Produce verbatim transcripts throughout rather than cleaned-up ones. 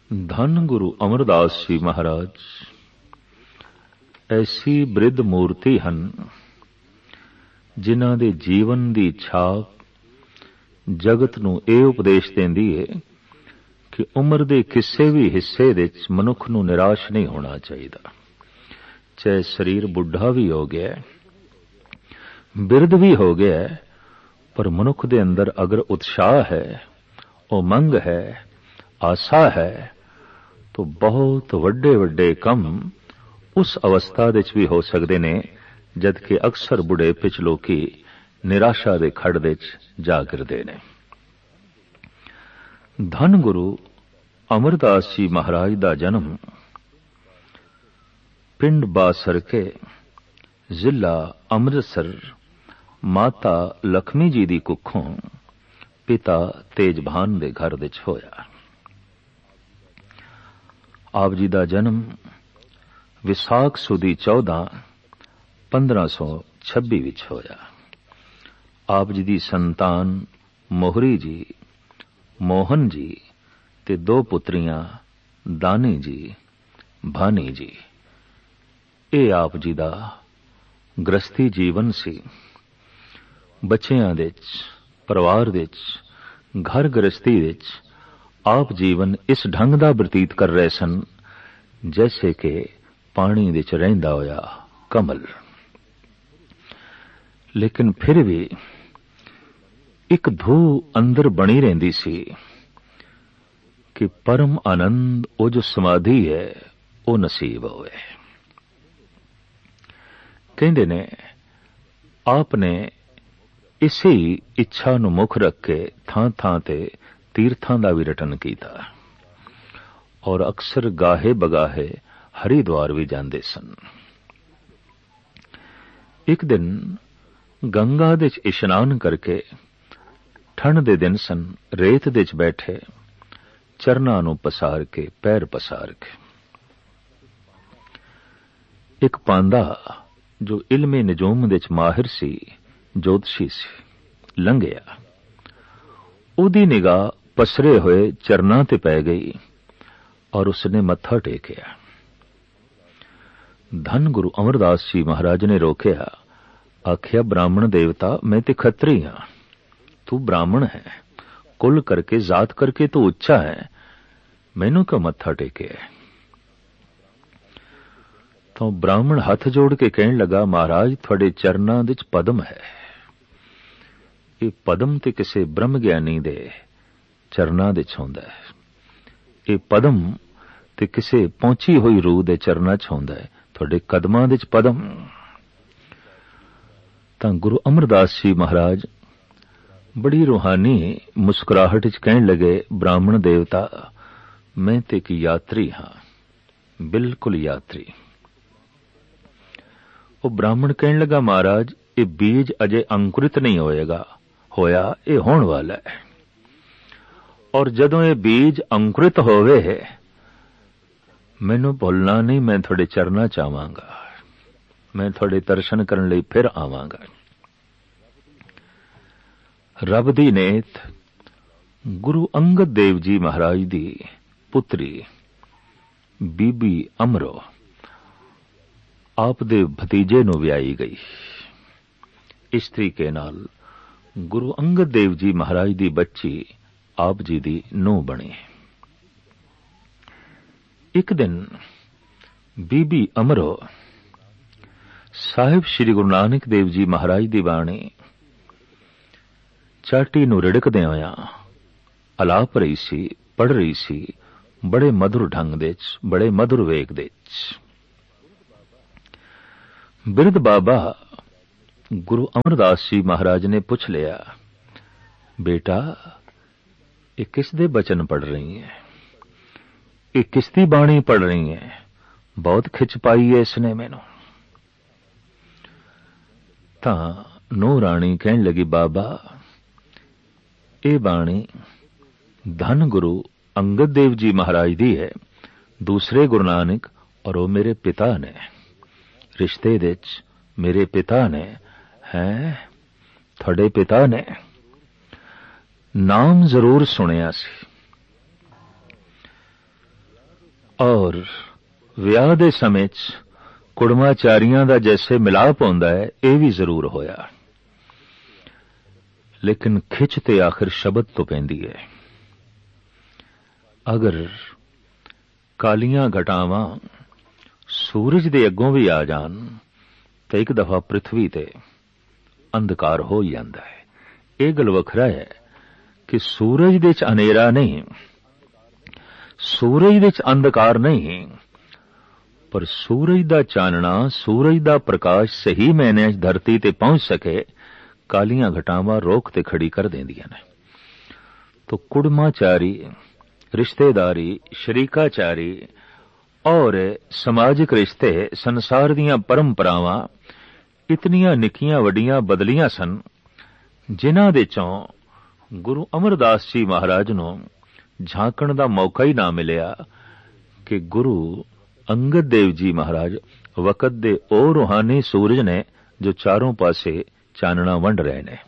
ਧੰਨ ਗੁਰੂ ਅਮਰਦਾਸ ਜੀ ਮਹਾਰਾਜ ਐਸੀ ਬ੍ਰਿਧ ਮੂਰਤੀ ਹਨ ਜਿਨ੍ਹਾਂ ਦੇ ਜੀਵਨ ਦੀ ਛਾਪ ਜਗਤ ਨੂੰ ਇਹ ਉਪਦੇਸ਼ ਦਿੰਦੀ ਹੈ ਕਿ ਉਮਰ ਦੇ ਕਿਸੇ ਵੀ ਹਿੱਸੇ ਵਿੱਚ ਮਨੁੱਖ ਨੂੰ ਨਿਰਾਸ਼ ਨਹੀਂ ਹੋਣਾ ਚਾਹੀਦਾ। ਚਾਹੇ ਸਰੀਰ ਬੁੱਢਾ ਵੀ ਹੋ ਗਿਆ, ਬਿਰਧ ਵੀ ਹੋ ਗਿਆ, ਪਰ ਮਨੁੱਖ ਦੇ ਅੰਦਰ ਅਗਰ ਉਤਸ਼ਾਹ ਹੈ, ਉਮੰਗ ਹੈ, ਆਸਾ ਹੈ, ਤਾਂ ਬਹੁਤ ਵੱਡੇ ਵੱਡੇ ਕੰਮ ਉਸ ਅਵਸਥਾ ਵਿੱਚ ਵੀ ਹੋ ਸਕਦੇ ਨੇ ਜਦ ਕਿ ਅਕਸਰ ਬੁਢੇਪੇ 'ਚ ਲੋਕੀ ਨਿਰਾਸ਼ਾ ਦੇ ਖੱਡ ਵਿੱਚ ਜਾ ਗਿਰਦੇ ਨੇ। ਧੰਨ ਗੁਰੂ ਅਮਰਦਾਸ ਜੀ ਮਹਾਰਾਜ ਦਾ ਜਨਮ ਪਿੰਡ ਬਾਸਰਕੇ, ਜ਼ਿਲ੍ਹਾ ਅੰਮ੍ਰਿਤਸਰ, ਮਾਤਾ ਲਖਮੀ ਜੀ ਦੀ ਕੁੱਖੋਂ ਪਿਤਾ ਤੇਜਭਾਨ ਦੇ ਘਰ ਵਿੱਚ ਹੋਇਆ। ਆਪ ਜੀ ਦਾ ਜਨਮ ਵਿਸਾਖ ਸੁਦੀ ਚੌਦਾਂ ਪੰਦਰਾਂ ਸੌ ਛੱਬੀ ਵਿੱਚ ਹੋਇਆ। ਆਪ ਜੀ ਦੀ ਸੰਤਾਨ ਮੋਹਰੀ ਜੀ, ਮੋਹਨ ਜੀ ਤੇ ਦੋ ਪੁੱਤਰੀਆਂ ਦਾਨੀ ਜੀ, ਭਾਨੀ ਜੀ। ਇਹ ਆਪ ਜੀ ਦਾ ਗ੍ਰਸਤੀ ਜੀਵਨ ਸੀ। ਬੱਚਿਆਂ ਵਿੱਚ, ਪਰਿਵਾਰ ਵਿੱਚ, ਘਰ ਗ੍ਰਸਤੀ ਵਿੱਚ ਆਪ ਜੀਵਨ ਇਸ ਢੰਗ ਦਾ ਬਤੀਤ ਕਰ ਰਹੇ ਸਨ ਜੈਸੇ ਕਿ ਪਾਣੀ ਵਿੱਚ ਰਹਿੰਦਾ ਹੋਇਆ ਕਮਲ। ਲੇਕਿਨ ਫਿਰ ਵੀ ਇੱਕ ਧੂ ਅੰਦਰ ਬਣੀ ਰਹਿੰਦੀ ਸੀ ਕਿ ਪਰਮ ਆਨੰਦ, ਉਹ ਜੋ ਸਮਾਧੀ ਹੈ, ਉਹ ਨਸੀਬ ਹੋਵੇ। ਕਹਿੰਦੇ ਨੇ ਆਪ ਨੇ ਇਸੇ ਇੱਛਾ ਨੂੰ ਮੁੱਖ ਰੱਖ ਕੇ ਥਾਂ ਥਾਂ ਤੇ ਤੀਰਥਾਂ ਦਾ ਵੀ ਰਟਨ ਕੀਤਾ ਔਰ ਅਕਸਰ ਗਾਹੇ ਬਗਾਹੇ ਹਰਿਦੁਆਰ ਵੀ ਜਾਂਦੇ ਸਨ। ਇੱਕ ਦਿਨ ਗੰਗਾ ਦੇ 'ਚ ਇਸ਼ਨਾਨ ਕਰਕੇ, ਠੰਡ ਦੇ ਦਿਨ ਸਨ, ਰੇਤ ਦੇ 'ਚ ਬੈਠੇ ਚਰਨਾਂ ਨੂੰ ਪਸਾਰ ਕੇ, ਪੈਰ ਪਸਾਰ ਕੇ, ਇੱਕ ਪਾਂਦਾ ਜੋ ਇਲਮੇ ਨਜੂਮ ਦੇ 'ਚ ਮਾਹਿਰ ਸੀ, ਜੋਤਸ਼ੀ ਸੀ, ਲੰਘਿਆ। ਉਹਦੀ ਨਿਗਾਹ ਪਸਰੇ ਹੋਏ ਚਰਨਾਂ ਤੇ ਪੈ ਗਈ ਔਰ ਉਸਨੇ ਮੱਥਾ ਟੇਕਿਆ। ਧੰਨ ਗੁਰੂ ਅਮਰਦਾਸ ਜੀ ਮਹਾਰਾਜ ਨੇ ਰੋਕਿਆ, ਆਖਿਆ, ਬ੍ਰਾਹਮਣ ਦੇਵਤਾ, ਮੈਂ ਤੇ ਖੱਤਰੀ ਹਾਂ, ਤੂੰ ਬ੍ਰਾਹਮਣ ਹੈ, ਕੁਲ ਕਰਕੇ, ਜ਼ਾਤ ਕਰਕੇ ਤੂੰ ਉੱਚਾ ਹੈ, ਮੈਨੂੰ ਕਿਉਂ ਮੱਥਾ ਟੇਕਿਆ? ਤਾਂ ਬ੍ਰਾਹਮਣ ਹੱਥ ਜੋੜ ਕੇ ਕਹਿਣ ਲੱਗਾ, ਮਹਾਰਾਜ, ਤੁਹਾਡੇ ਚਰਨਾਂ ਵਿੱਚ ਪਦਮ ਹੈ। ਇਹ ਪਦਮ ਤੇ ਕਿਸੇ ਬ੍ਰਹਮ ਗਿਆਨੀ ਦੇ ਚਰਨਾਂ ਵਿੱਚ ਹੁੰਦਾ ਹੈ। ਇਹ ਪਦਮ ਤੇ ਕਿਸੇ ਪਹੁੰਚੀ ਹੋਈ ਰੂਹ ਦੇ ਚਰਨਾਂ 'ਚ ਹੁੰਦਾ ਹੈ। ਤੁਹਾਡੇ ਕਦਮਾਂ ਵਿੱਚ ਪਦਮ। ਤਾਂ ਗੁਰੂ ਅਮਰਦਾਸ ਜੀ ਮਹਾਰਾਜ ਬੜੀ ਰੂਹਾਨੀ ਮੁਸਕਰਾਹਟ 'ਚ ਕਹਿਣ ਲੱਗੇ, ਬ੍ਰਾਹਮਣ ਦੇਵਤਾ, ਮੈਂ ਤੇ ਇੱਕ ਯਾਤਰੀ ਹਾਂ, ਬਿਲਕੁਲ ਯਾਤਰੀ। ਉਹ ਬ੍ਰਾਹਮਣ ਕਹਿਣ ਲੱਗਾ, ਮਹਾਰਾਜ, ਇਹ ਬੀਜ ਅਜੇ ਅੰਕੁਰਿਤ ਨਹੀਂ ਹੋਏਗਾ, ਹੋਇਆ, ਇਹ ਹੋਣ ਵਾਲਾ ਹੈ। ਔਰ ਜਦੋਂ ਇਹ ਬੀਜ ਅੰਕੁਰਿਤ ਹੋਵੇ, ਮੈਨੂੰ ਭੁੱਲਣਾ ਨਹੀਂ, ਮੈਂ ਤੁਹਾਡੇ ਚਰਨਾਂ 'ਚ ਆਵਾਂਗਾ, ਮੈਂ ਤੁਹਾਡੇ ਦਰਸ਼ਨ ਕਰਨ ਲਈ ਫਿਰ ਆਵਾਂਗਾ। ਰੱਬ ਦੀ ਨੇਤ ਗੁਰੂ ਅੰਗਦ ਦੇਵ ਜੀ ਮਹਾਰਾਜ ਦੀ ਪੁੱਤਰੀ ਬੀਬੀ ਅਮਰੋ ਆਪ ਦੇ ਭਤੀਜੇ ਨੂੰ ਵਿਆਹੀ ਗਈ। ਇਸ ਤਰੀਕੇ ਨਾਲ ਗੁਰੂ ਅੰਗਦ ਦੇਵ ਜੀ ਮਹਾਰਾਜ ਦੀ ਬੱਚੀ ਆਪ ਜੀ ਦੀ ਨੂੰਹ ਬਣੀ। ਇੱਕ ਦਿਨ ਬੀਬੀ ਅਮਰੋ ਸਾਹਿਬ ਸ੍ਰੀ ਗੁਰੂ ਨਾਨਕ ਦੇਵ ਜੀ ਮਹਾਰਾਜ ਦੀ ਬਾਣੀ ਚਾਟੀ ਨੂੰ ਰਿੜਕਦੇ ਹੋਇਆਂ ਅਲਾਪ ਰਹੀ ਸੀ, ਪੜ੍ਹ ਰਹੀ ਸੀ, ਬੜੇ ਮਧੁਰ ਢੰਗ ਦੇ 'ਚ, ਬੜੇ ਮਧੁਰ ਵੇਗ ਦੇ 'ਚ। ਬਿਰਧ ਬਾਬਾ ਗੁਰੂ ਅਮਰਦਾਸ ਜੀ ਮਹਾਰਾਜ ਨੇ ਪੁੱਛ ਲਿਆ, ਬੇਟਾ, ਇਹ ਕਿਸ ਦੇ ਬਚਨ ਪੜ੍ਹ ਰਹੀ ਹੈ? ਇਹ ਕਿਸ ਦੀ ਬਾਣੀ ਪੜ੍ਹ ਰਹੀ ਹੈ? ਬਹੁਤ ਖਿੱਚ ਪਾਈ ਹੈ ਇਸਨੇ ਮੈਨੂੰ। ਤਾਂ ਨੂੰਹ ਰਾਣੀ ਕਹਿਣ ਲੱਗੀ, ਬਾਬਾ, ਇਹ ਬਾਣੀ ਧੰਨ ਗੁਰੂ ਅੰਗਦ ਦੇਵ ਜੀ ਮਹਾਰਾਜ ਦੀ ਹੈ, ਦੂਸਰੇ ਗੁਰੂ ਨਾਨਕ, ਔਰ ਉਹ ਮੇਰੇ ਪਿਤਾ ਨੇ, ਰਿਸ਼ਤੇ ਦੇ 'ਚ ਮੇਰੇ ਪਿਤਾ ਨੇ। ਹੈ, ਤੁਹਾਡੇ ਪਿਤਾ ਨੇ? ਨਾਮ ਜ਼ਰੂਰ ਸੁਣਿਆ ਸੀ, और ਵਿਆਹ ਦੇ ਸਮੇਂ 'ਚ ਕੁੜਮਾਚਾਰੀਆਂ ਦਾ ਜੈਸੇ ਮਿਲਾਪ ਹੁੰਦਾ ਹੈ ਇਹ ਵੀ ਜ਼ਰੂਰ ਹੋਇਆ, ਲੇਕਿਨ ਖਿੱਚ ਤੇ ਆਖਿਰ ਸ਼ਬਦ ਤੋਂ ਪੈਂਦੀ ਹੈ। ਅਗਰ ਕਾਲੀਆਂ ਘਟਾਵਾਂ ਸੂਰਜ ਦੇ ਅੱਗੋਂ ਵੀ ਆ ਜਾਣ ਤਾਂ ਇੱਕ ਦਫਾ ਪ੍ਰਿਥਵੀ ਤੇ ਅੰਧਕਾਰ ਹੋ ਜਾਂਦਾ ਹੈ। ਇਹ ਗੱਲ ਵੱਖਰਾ ਹੈ ਕਿ ਸੂਰਜ ਦੇ 'ਚ ਹਨੇਰਾ ਨਹੀਂ, ਸੂਰਜ ਦੇ 'ਚ ਅੰਧਕਾਰ ਨਹੀਂ, ਪਰ ਸੂਰਜ ਦਾ ਚਾਨਣਾ, ਸੂਰਜ ਦਾ ਪ੍ਰਕਾਸ਼ ਸਹੀ ਮਾਇਨਿਆਂ 'ਚ ਧਰਤੀ ਤੇ ਪਹੁੰਚ ਸਕੇ, ਕਾਲੀਆਂ ਘਟਾਵਾਂ ਰੋਕ ਤੇ ਖੜੀ ਕਰ ਦਿੰਦੀਆਂ ਨੇ। ਤੋ ਕੁੜਮਾਚਾਰੀ, ਰਿਸ਼ਤੇਦਾਰੀ, ਸ਼ਰੀਕਾਚਾਰੀ ਔਰ ਸਮਾਜਿਕ ਰਿਸ਼ਤੇ, ਸੰਸਾਰ ਦੀਆਂ ਪਰੰਪਰਾਵਾਂ ਇਤਨੀਆਂ ਨਿੱਕੀਆਂ ਵੱਡੀਆਂ ਬਦਲੀਆਂ ਸਨ, ਜਿਨ੍ਹਾਂ ਦੇ ਚੋਂ ਗੁਰੂ ਅਮਰਦਾਸ ਜੀ ਮਹਾਰਾਜ ਨੂੰ ਝਾਂਕਣ ਦਾ ਮੌਕਾ ਹੀ ਨਾ ਮਿਲਿਆ ਕਿ ਗੁਰੂ ਅੰਗਦ ਦੇਵ ਜੀ ਮਹਾਰਾਜ ਵਕਤ ਦੇ ਉਹ ਰੂਹਾਨੀ ਸੂਰਜ ਨੇ ਜੋ ਚਾਰੋਂ ਪਾਸੇ ਚਾਨਣਾ ਵੰਡ ਰਹੇ ਨੇ।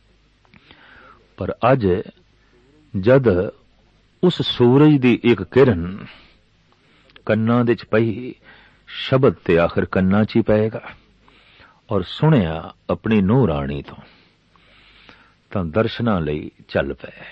ਪਰ ਅੱਜ ਜਦ ਉਸ ਸੂਰਜ ਦੀ ਇੱਕ ਕਿਰਨ ਕੰਨਾਂ ਦੇ 'ਚ ਪਈ, ਸ਼ਬਦ ਤੇ ਆਖਿਰ ਕੰਨਾਂ 'ਚ ਹੀ ਪਏਗਾ, ਔਰ ਸੁਣਿਆ ਆਪਣੀ ਨੂੰਹ ਰਾਣੀ ਤੋਂ, ਤਾਂ ਦਰਸ਼ਨਾਂ ਲਈ ਚੱਲ ਪਏ।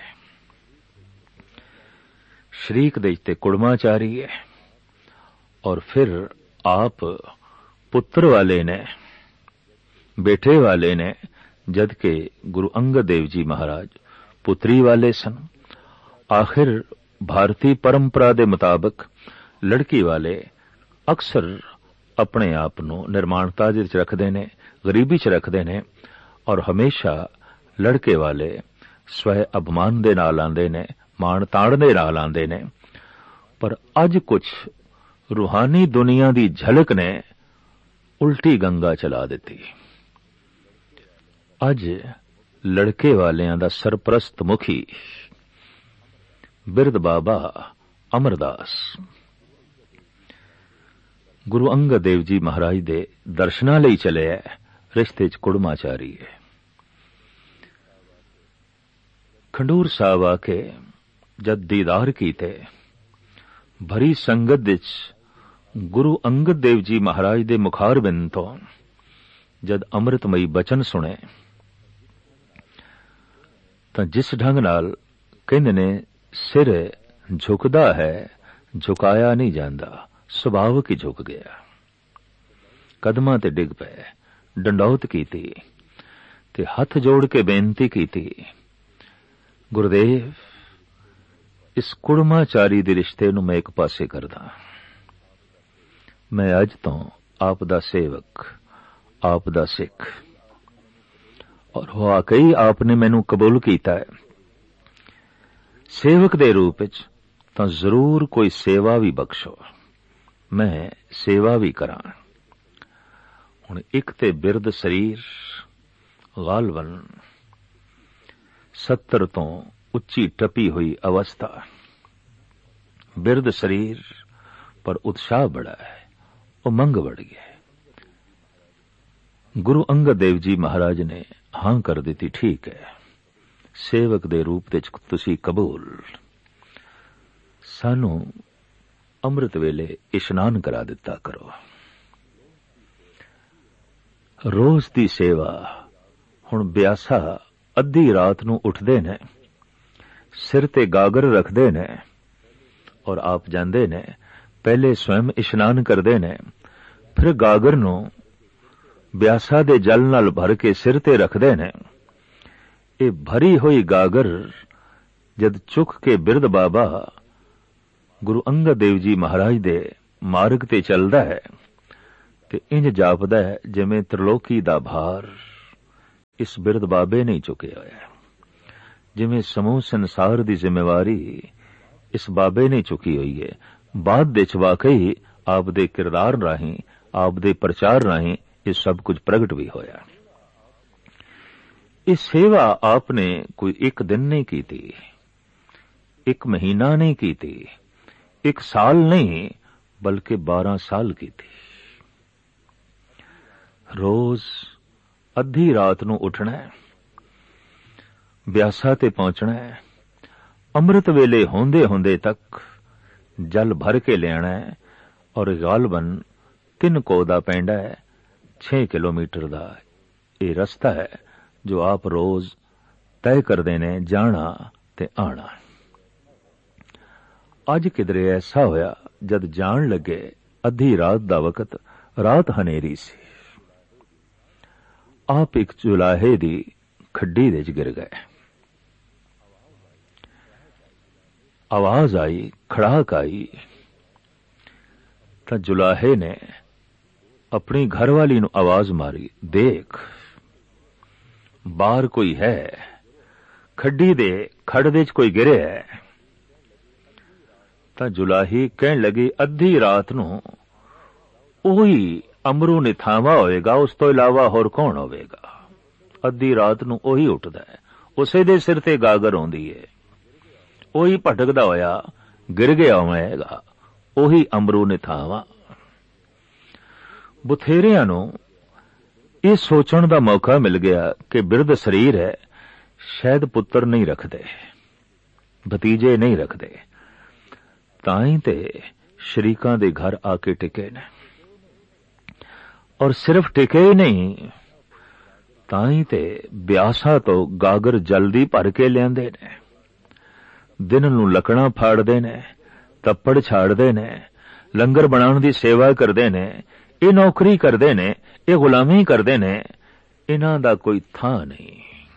ਸ਼ਰੀਕ ਦੇ ਤੇ ਕੁੜਮਾਚਾਰੀ ਹੈ, ਔਰ ਫਿਰ ਆਪ ਪੁੱਤਰ ਵਾਲੇ ਨੇ, ਬੇਟੇ ਵਾਲੇ ਨੇ, ਜਦ ਕਿ ਗੁਰੂ ਅੰਗਦ ਦੇਵ ਜੀ ਮਹਾਰਾਜ ਪੁੱਤਰੀ ਵਾਲੇ ਸਨ। ਆਖਿਰ ਭਾਰਤੀ ਪਰੰਪਰਾ ਦੇ ਮੁਤਾਬਕ ਲੜਕੀ ਵਾਲੇ ਅਕਸਰ ਆਪਣੇ ਆਪ ਨੂੰ ਨਿਰਮਾਣਤਾ ਦੇ ਵਿੱਚ ਰੱਖਦੇ ਨੇ, ਗਰੀਬੀ 'ਚ ਰੱਖਦੇ ਨੇ, ਔਰ ਹਮੇਸ਼ਾ ਲੜਕੇ ਵਾਲੇ ਸਵੈ ਅਭਿਮਾਨ ਦੇ ਨਾਲ ਆਉਂਦੇ ਨੇ, ਮਾਣ ਤਾਣ ਦੇ ਨਾਲ ਆਉਂਦੇ ਨੇ। ਪਰ ਅੱਜ ਕੁਝ ਰੂਹਾਨੀ ਦੁਨੀਆ ਦੀ ਝਲਕ ਨੇ ਉਲਟੀ ਗੰਗਾ ਚਲਾ ਦਿੱਤੀ। ਅੱਜ ਲੜਕੇ ਵਾਲਿਆਂ ਦਾ ਸਰਪ੍ਰਸਤ ਮੁਖੀ ਬਿਰਧ ਬਾਬਾ ਅਮਰਦਾਸ ਗੁਰੂ ਅੰਗਦ ਦੇਵ ਜੀ ਮਹਾਰਾਜ ਦੇ ਦਰਸ਼ਨਾਂ ਲਈ ਚਲਿਆ, ਰਿਸ਼ਤੇ 'ਚ ਕੁੜਮਾਚਾਰੀ ਹੈ। ਖੰਡੂਰ ਸਾਹਿਬ ਆ ਕੇ ਜਦ ਦੀਦਾਰ ਕੀਤੇ, ਭਰੀ ਸੰਗਤ ਵਿੱਚ ਗੁਰੂ ਅੰਗਦ ਦੇਵ ਜੀ ਮਹਾਰਾਜ ਦੇ ਮੁਖਾਰਬਿੰਦ ਤੋਂ ਜਦ ਅੰਮ੍ਰਿਤਮਈ ਬਚਨ ਸੁਣੇ, ਤਾਂ ਜਿਸ ਢੰਗ ਨਾਲ ਕਹਿੰਦੇ ਨੇ ਸਿਰ ਝੁਕਦਾ ਹੈ, ਝੁਕਾਇਆ ਨਹੀਂ ਜਾਂਦਾ, ਸੁਭਾਵਕ ਹੀ ਝੁਕ ਗਿਆ, ਕਦਮਾਂ ਤੇ ਡਿੱਗ ਪਏ, ਡੰਡੌਤ ਕੀਤੀ ਤੇ ਹੱਥ ਜੋੜ ਕੇ ਬੇਨਤੀ ਕੀਤੀ, ਗੁਰਦੇਵ ਇਸ ਕੁੜਮਾਚਾਰੀ ਦੇ ਰਿਸ਼ਤੇ ਨੂੰ ਮੈਂ ਇੱਕ ਪਾਸੇ ਕਰਦਾ, ਮੈਂ ਅੱਜ ਤੋਂ ਆਪ ਦਾ ਸੇਵਕ, ਆਪ ਦਾ ਸਿੱਖ, ਔਰ ਵਾਕਈ ਆਪ ਨੇ ਮੈਨੂੰ ਕਬੂਲ ਕੀਤਾ ਹੈ ਸੇਵਕ ਦੇ ਰੂਪ ਵਿੱਚ, ਤਾਂ ਜ਼ਰੂਰ ਕੋਈ ਸੇਵਾ ਵੀ ਬਖਸ਼ੋ, ਮੈਂ ਸੇਵਾ ਵੀ ਕਰਾਂ। ਹੁਣ ਇੱਕ ਤੇ ਬਿਰਧ ਸਰੀਰ, ਗਾਲਵਨ ਸੱਤਰ ਤੋਂ ਉੱਚੀ ਟਪੀ ਹੋਈ ਅਵਸਥਾ, ਬਿਰਧ ਸਰੀਰ ਪਰ ਉਤਸ਼ਾਹ ਬੜਾ ਹੈ, ਉਮੰਗ बढ़ गया है। ਗੁਰੂ ਅੰਗਦ ਦੇਵ ਜੀ ਮਹਾਰਾਜ ਨੇ ਹਾਂ ਕਰ ਦਿੱਤੀ, ਠੀਕ ਹੈ, ਸੇਵਕ ਦੇ ਰੂਪ ਵਿੱਚ ਤੁਸੀਂ ਕਬੂਲ, ਸਾਨੂੰ ਅੰਮ੍ਰਿਤ ਵੇਲੇ ਇਸ਼ਨਾਨ ਕਰਾ ਦਿੱਤਾ ਕਰੋ। ਰੋਜ਼ ਦੀ ਸੇਵਾ। ਹੁਣ ਬਿਆਸਾ ਅੱਧੀ ਰਾਤ ਨੂੰ ਉੱਠਦੇ ਨੇ, ਸਿਰ ਤੇ ਗਾਗਰ ਰੱਖਦੇ ਨੇ, ਔਰ ਆਪ ਜਾਂਦੇ ਨੇ, ਪਹਿਲੇ ਸਵੈਮ ਇਸ਼ਨਾਨ ਕਰਦੇ ਨੇ, ਫਿਰ ਗਾਗਰ ਨੂੰ ਬਿਆਸਾ ਦੇ ਜਲ ਨਾਲ ਭਰ ਕੇ ਸਿਰ ਤੇ ਰੱਖਦੇ ਨੇ। ਇਹ ਭਰੀ ਹੋਈ ਗਾਗਰ ਜਦ ਚੁੱਕ ਕੇ ਬਿਰਧ ਬਾਬਾ ਗੁਰੂ ਅੰਗਦ ਦੇਵ ਜੀ ਮਹਾਰਾਜ ਦੇ ਮਾਰਗ ਤੇ ਚੱਲਦਾ ਹੈ ਤੇ ਇੰਜ ਜਾਪਦਾ ਹੈ ਜਿਵੇਂ ਤ੍ਰਿਲੋਕੀ ਦਾ ਭਾਰ ਇਸ ਬਿਰਧ ਬਾਬੇ ਨੇ ਚੁੱਕਿਆ ਹੋਇਆ, ਜਿਵੇਂ ਸਮੂਹ ਸੰਸਾਰ ਦੀ ਜ਼ਿੰਮੇਵਾਰੀ ਇਸ ਬਾਬੇ ਨੇ ਚੁੱਕੀ ਹੋਈ ਹੈ। ਬਾਅਦ ਵਿੱਚ ਵਾਕਈ ਆਪ ਦੇ ਕਿਰਦਾਰ ਰਾਹੀਂ, ਆਪ ਦੇ ਪ੍ਰਚਾਰ ਰਾਹੀਂ ਇਹ ਸਭ ਕੁਝ ਪ੍ਰਗਟ ਵੀ ਹੋਇਆ। ਇਹ ਸੇਵਾ ਆਪ ਨੇ ਕੋਈ ਇੱਕ ਦਿਨ ਨਹੀਂ ਕੀਤੀ, ਇੱਕ ਮਹੀਨਾ ਨਹੀਂ ਕੀਤੀ, ਇੱਕ ਸਾਲ ਨਹੀਂ, ਬਲਕਿ ਬਾਰਾਂ ਸਾਲ ਕੀਤੀ। ਰੋਜ਼ ਅੱਧੀ ਰਾਤ ਨੂੰ ਉੱਠਣਾ ਹੈ, ਬਿਆਸਾ ਤੇ ਪਹੁੰਚਣਾ ਹੈ, ਅੰਮ੍ਰਿਤ ਵੇਲੇ ਹੁੰਦੇ ਹੁੰਦੇ ਤੱਕ जल भर के लियाना है और गालबन तीन को दा पेंड है, छे किलोमीटर का ये रस्ता है जो आप रोज तय करते ने जाना ते आना। अज किधरे ऐसा होया जद जान लगे अद्धी रात दा वक्त, रात हनेरी सी, आप एक जुलाहे दी खड्डी दे च गिर गए। आवाज आई, खड़ाक आई, तो जुलाहे ने अपनी घरवाली नू आवाज मारी, देख बाहर कोई है, खड्डी दे खड़ दे च कोई गिरे है। तो जुलाही कहन लगी, अद्धी रात नू ओही अमरू निथावा होएगा, उस तो इलावा होर कौन होवेगा। अद्धी रात नू ओही उठदा है, उसे दे सिर ते गागर होंदी है, ओही भटकदा होया गिर गया होवेगा, ओही अमरू निथावा। बथेरियां नू ये सोचण दा मौका मिल गया कि बिरध शरीर है, शायद पुत्र नहीं रखदे, भतीजे नहीं रखदे, ताई ते शरीकां दे घर आके टिके ने। और सिर्फ टिके ही नहीं, ताई ते ब्यासा तो गागर जल्दी भर के लियांदे ने, दिन नू लकड़ा फाड़दे ने, तप्पड़ छाड़दे ने, लंगर बनाउण दी सेवा करदे ने, ये नौकरी करदे ने, ये गुलामी करदे ने, इन्हां दा कोई थां नहीं।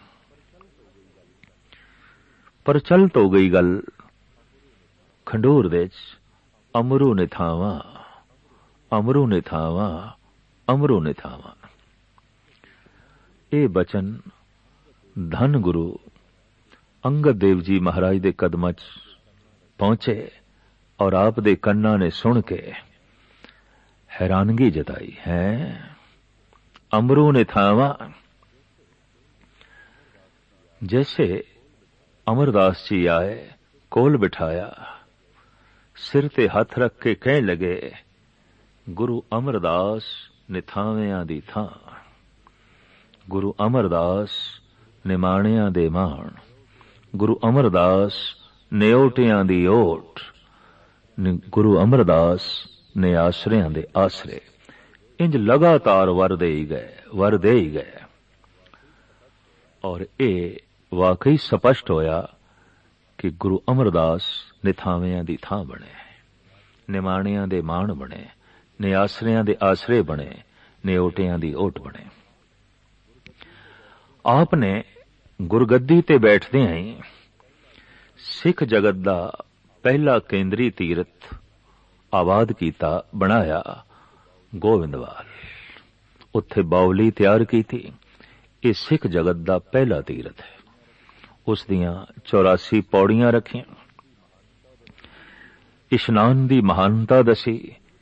पर चल तो गई गल खंडूर दे च, अमरू निथावा, अमरू निथावा, अमरू निथावा। ये बचन धन गुरु अंगद देव जी महाराज दे कदमां च पहुंचे और आप दे कन्ना ने सुन के हैरानगी जताई है। अमरू निथावा, जैसे अमरदास जी आए, कोल बिठाया, सिर ते हथ रख के कहने लगे, गुरु अमरदास निथावियां दी थां, गुरु अमरदास निमाणियां दे माण, गुरु अमरदास नेओटियां दी ओट, गुरु अमरदास ने आसरियां दे आसरे। इंज लगातार वर दे ही गए, वर दे ही गए। और ये वाकई स्पष्ट होया कि गुरु अमरदास निथावियां दी थां बने, निमाणियां दे माण बने, ने आसरियां दे आसरे बने, नेओटियां दी ओट बने। आपने गुरगद्दी ते बैठदे ही सिख जगत दा पहला केंद्री तीरथ आबाद कीता, बनाया गोविंदवाल। उत्थे बावली तैयार की थी। ये सिख जगत दा पहला तीरथ है। उस दियां चौरासी पौड़ियां रखियां, इशनान दी महानता दसी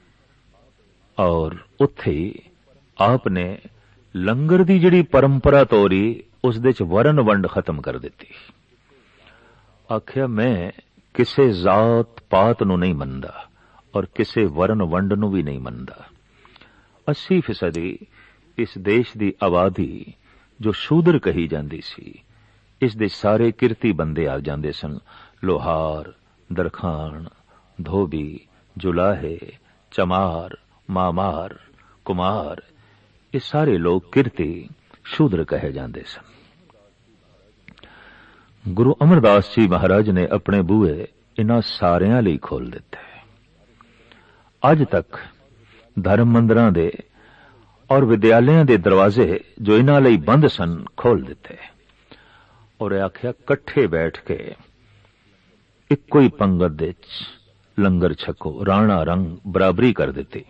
और उत्थे आपने लंगर दी जिहड़ी परंपरा तोरी उस दे च वरन वंड खत्म कर दिती। आख्या मैं किसे जात पात नू नहीं मनदा और किसे वरन वंड नू भी नहीं मनदा। अस्सी फीसदी इस देश दी आबादी जो शूदर कही जांदी सी, इस दे सारे किरती बंदे आ जांदे सन। लोहार, दरखान, धोबी, जुलाहे, चमार, मामार, कुमार, ये सारे लोग किरती शूद्र कहे जांदे सन। गुरु अमरदास जी महाराज ने अपने बूहे इन्हां सारियां लई खोल दिते। अज तक धर्म मंदिरां दे और विद्यालयां दे दरवाजे जो इन्हां लई बंद सन खोल दिते और आख्या कट्ठे बैठ के इक्को ही पंगत दे लंगर छको, राणा रंग बराबरी कर दिती।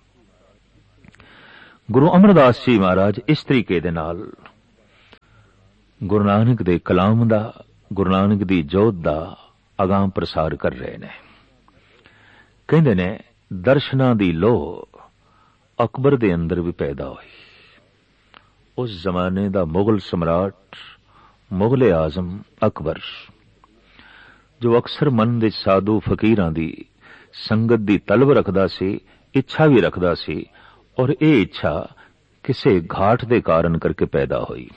गुरु अमरदास जी महाराज इस तरीके दे नाल गुरु नानक दे कलाम दा, गुरु नानक दी जोत दा अगां प्रसार कर रहे ने। कहंदे ने दर्शनां दी लोह अकबर दे अंदर भी पैदा हुई। उस जमाने दा मुगल सम्राट, मुगले आजम अकबर, जो अक्सर मन दे साधु फकीरां दी संगत दी तलब रखदा सी, इच्छा भी रखदा सी, और ये इच्छा किसे घाट दे कारण करके पैदा हुई।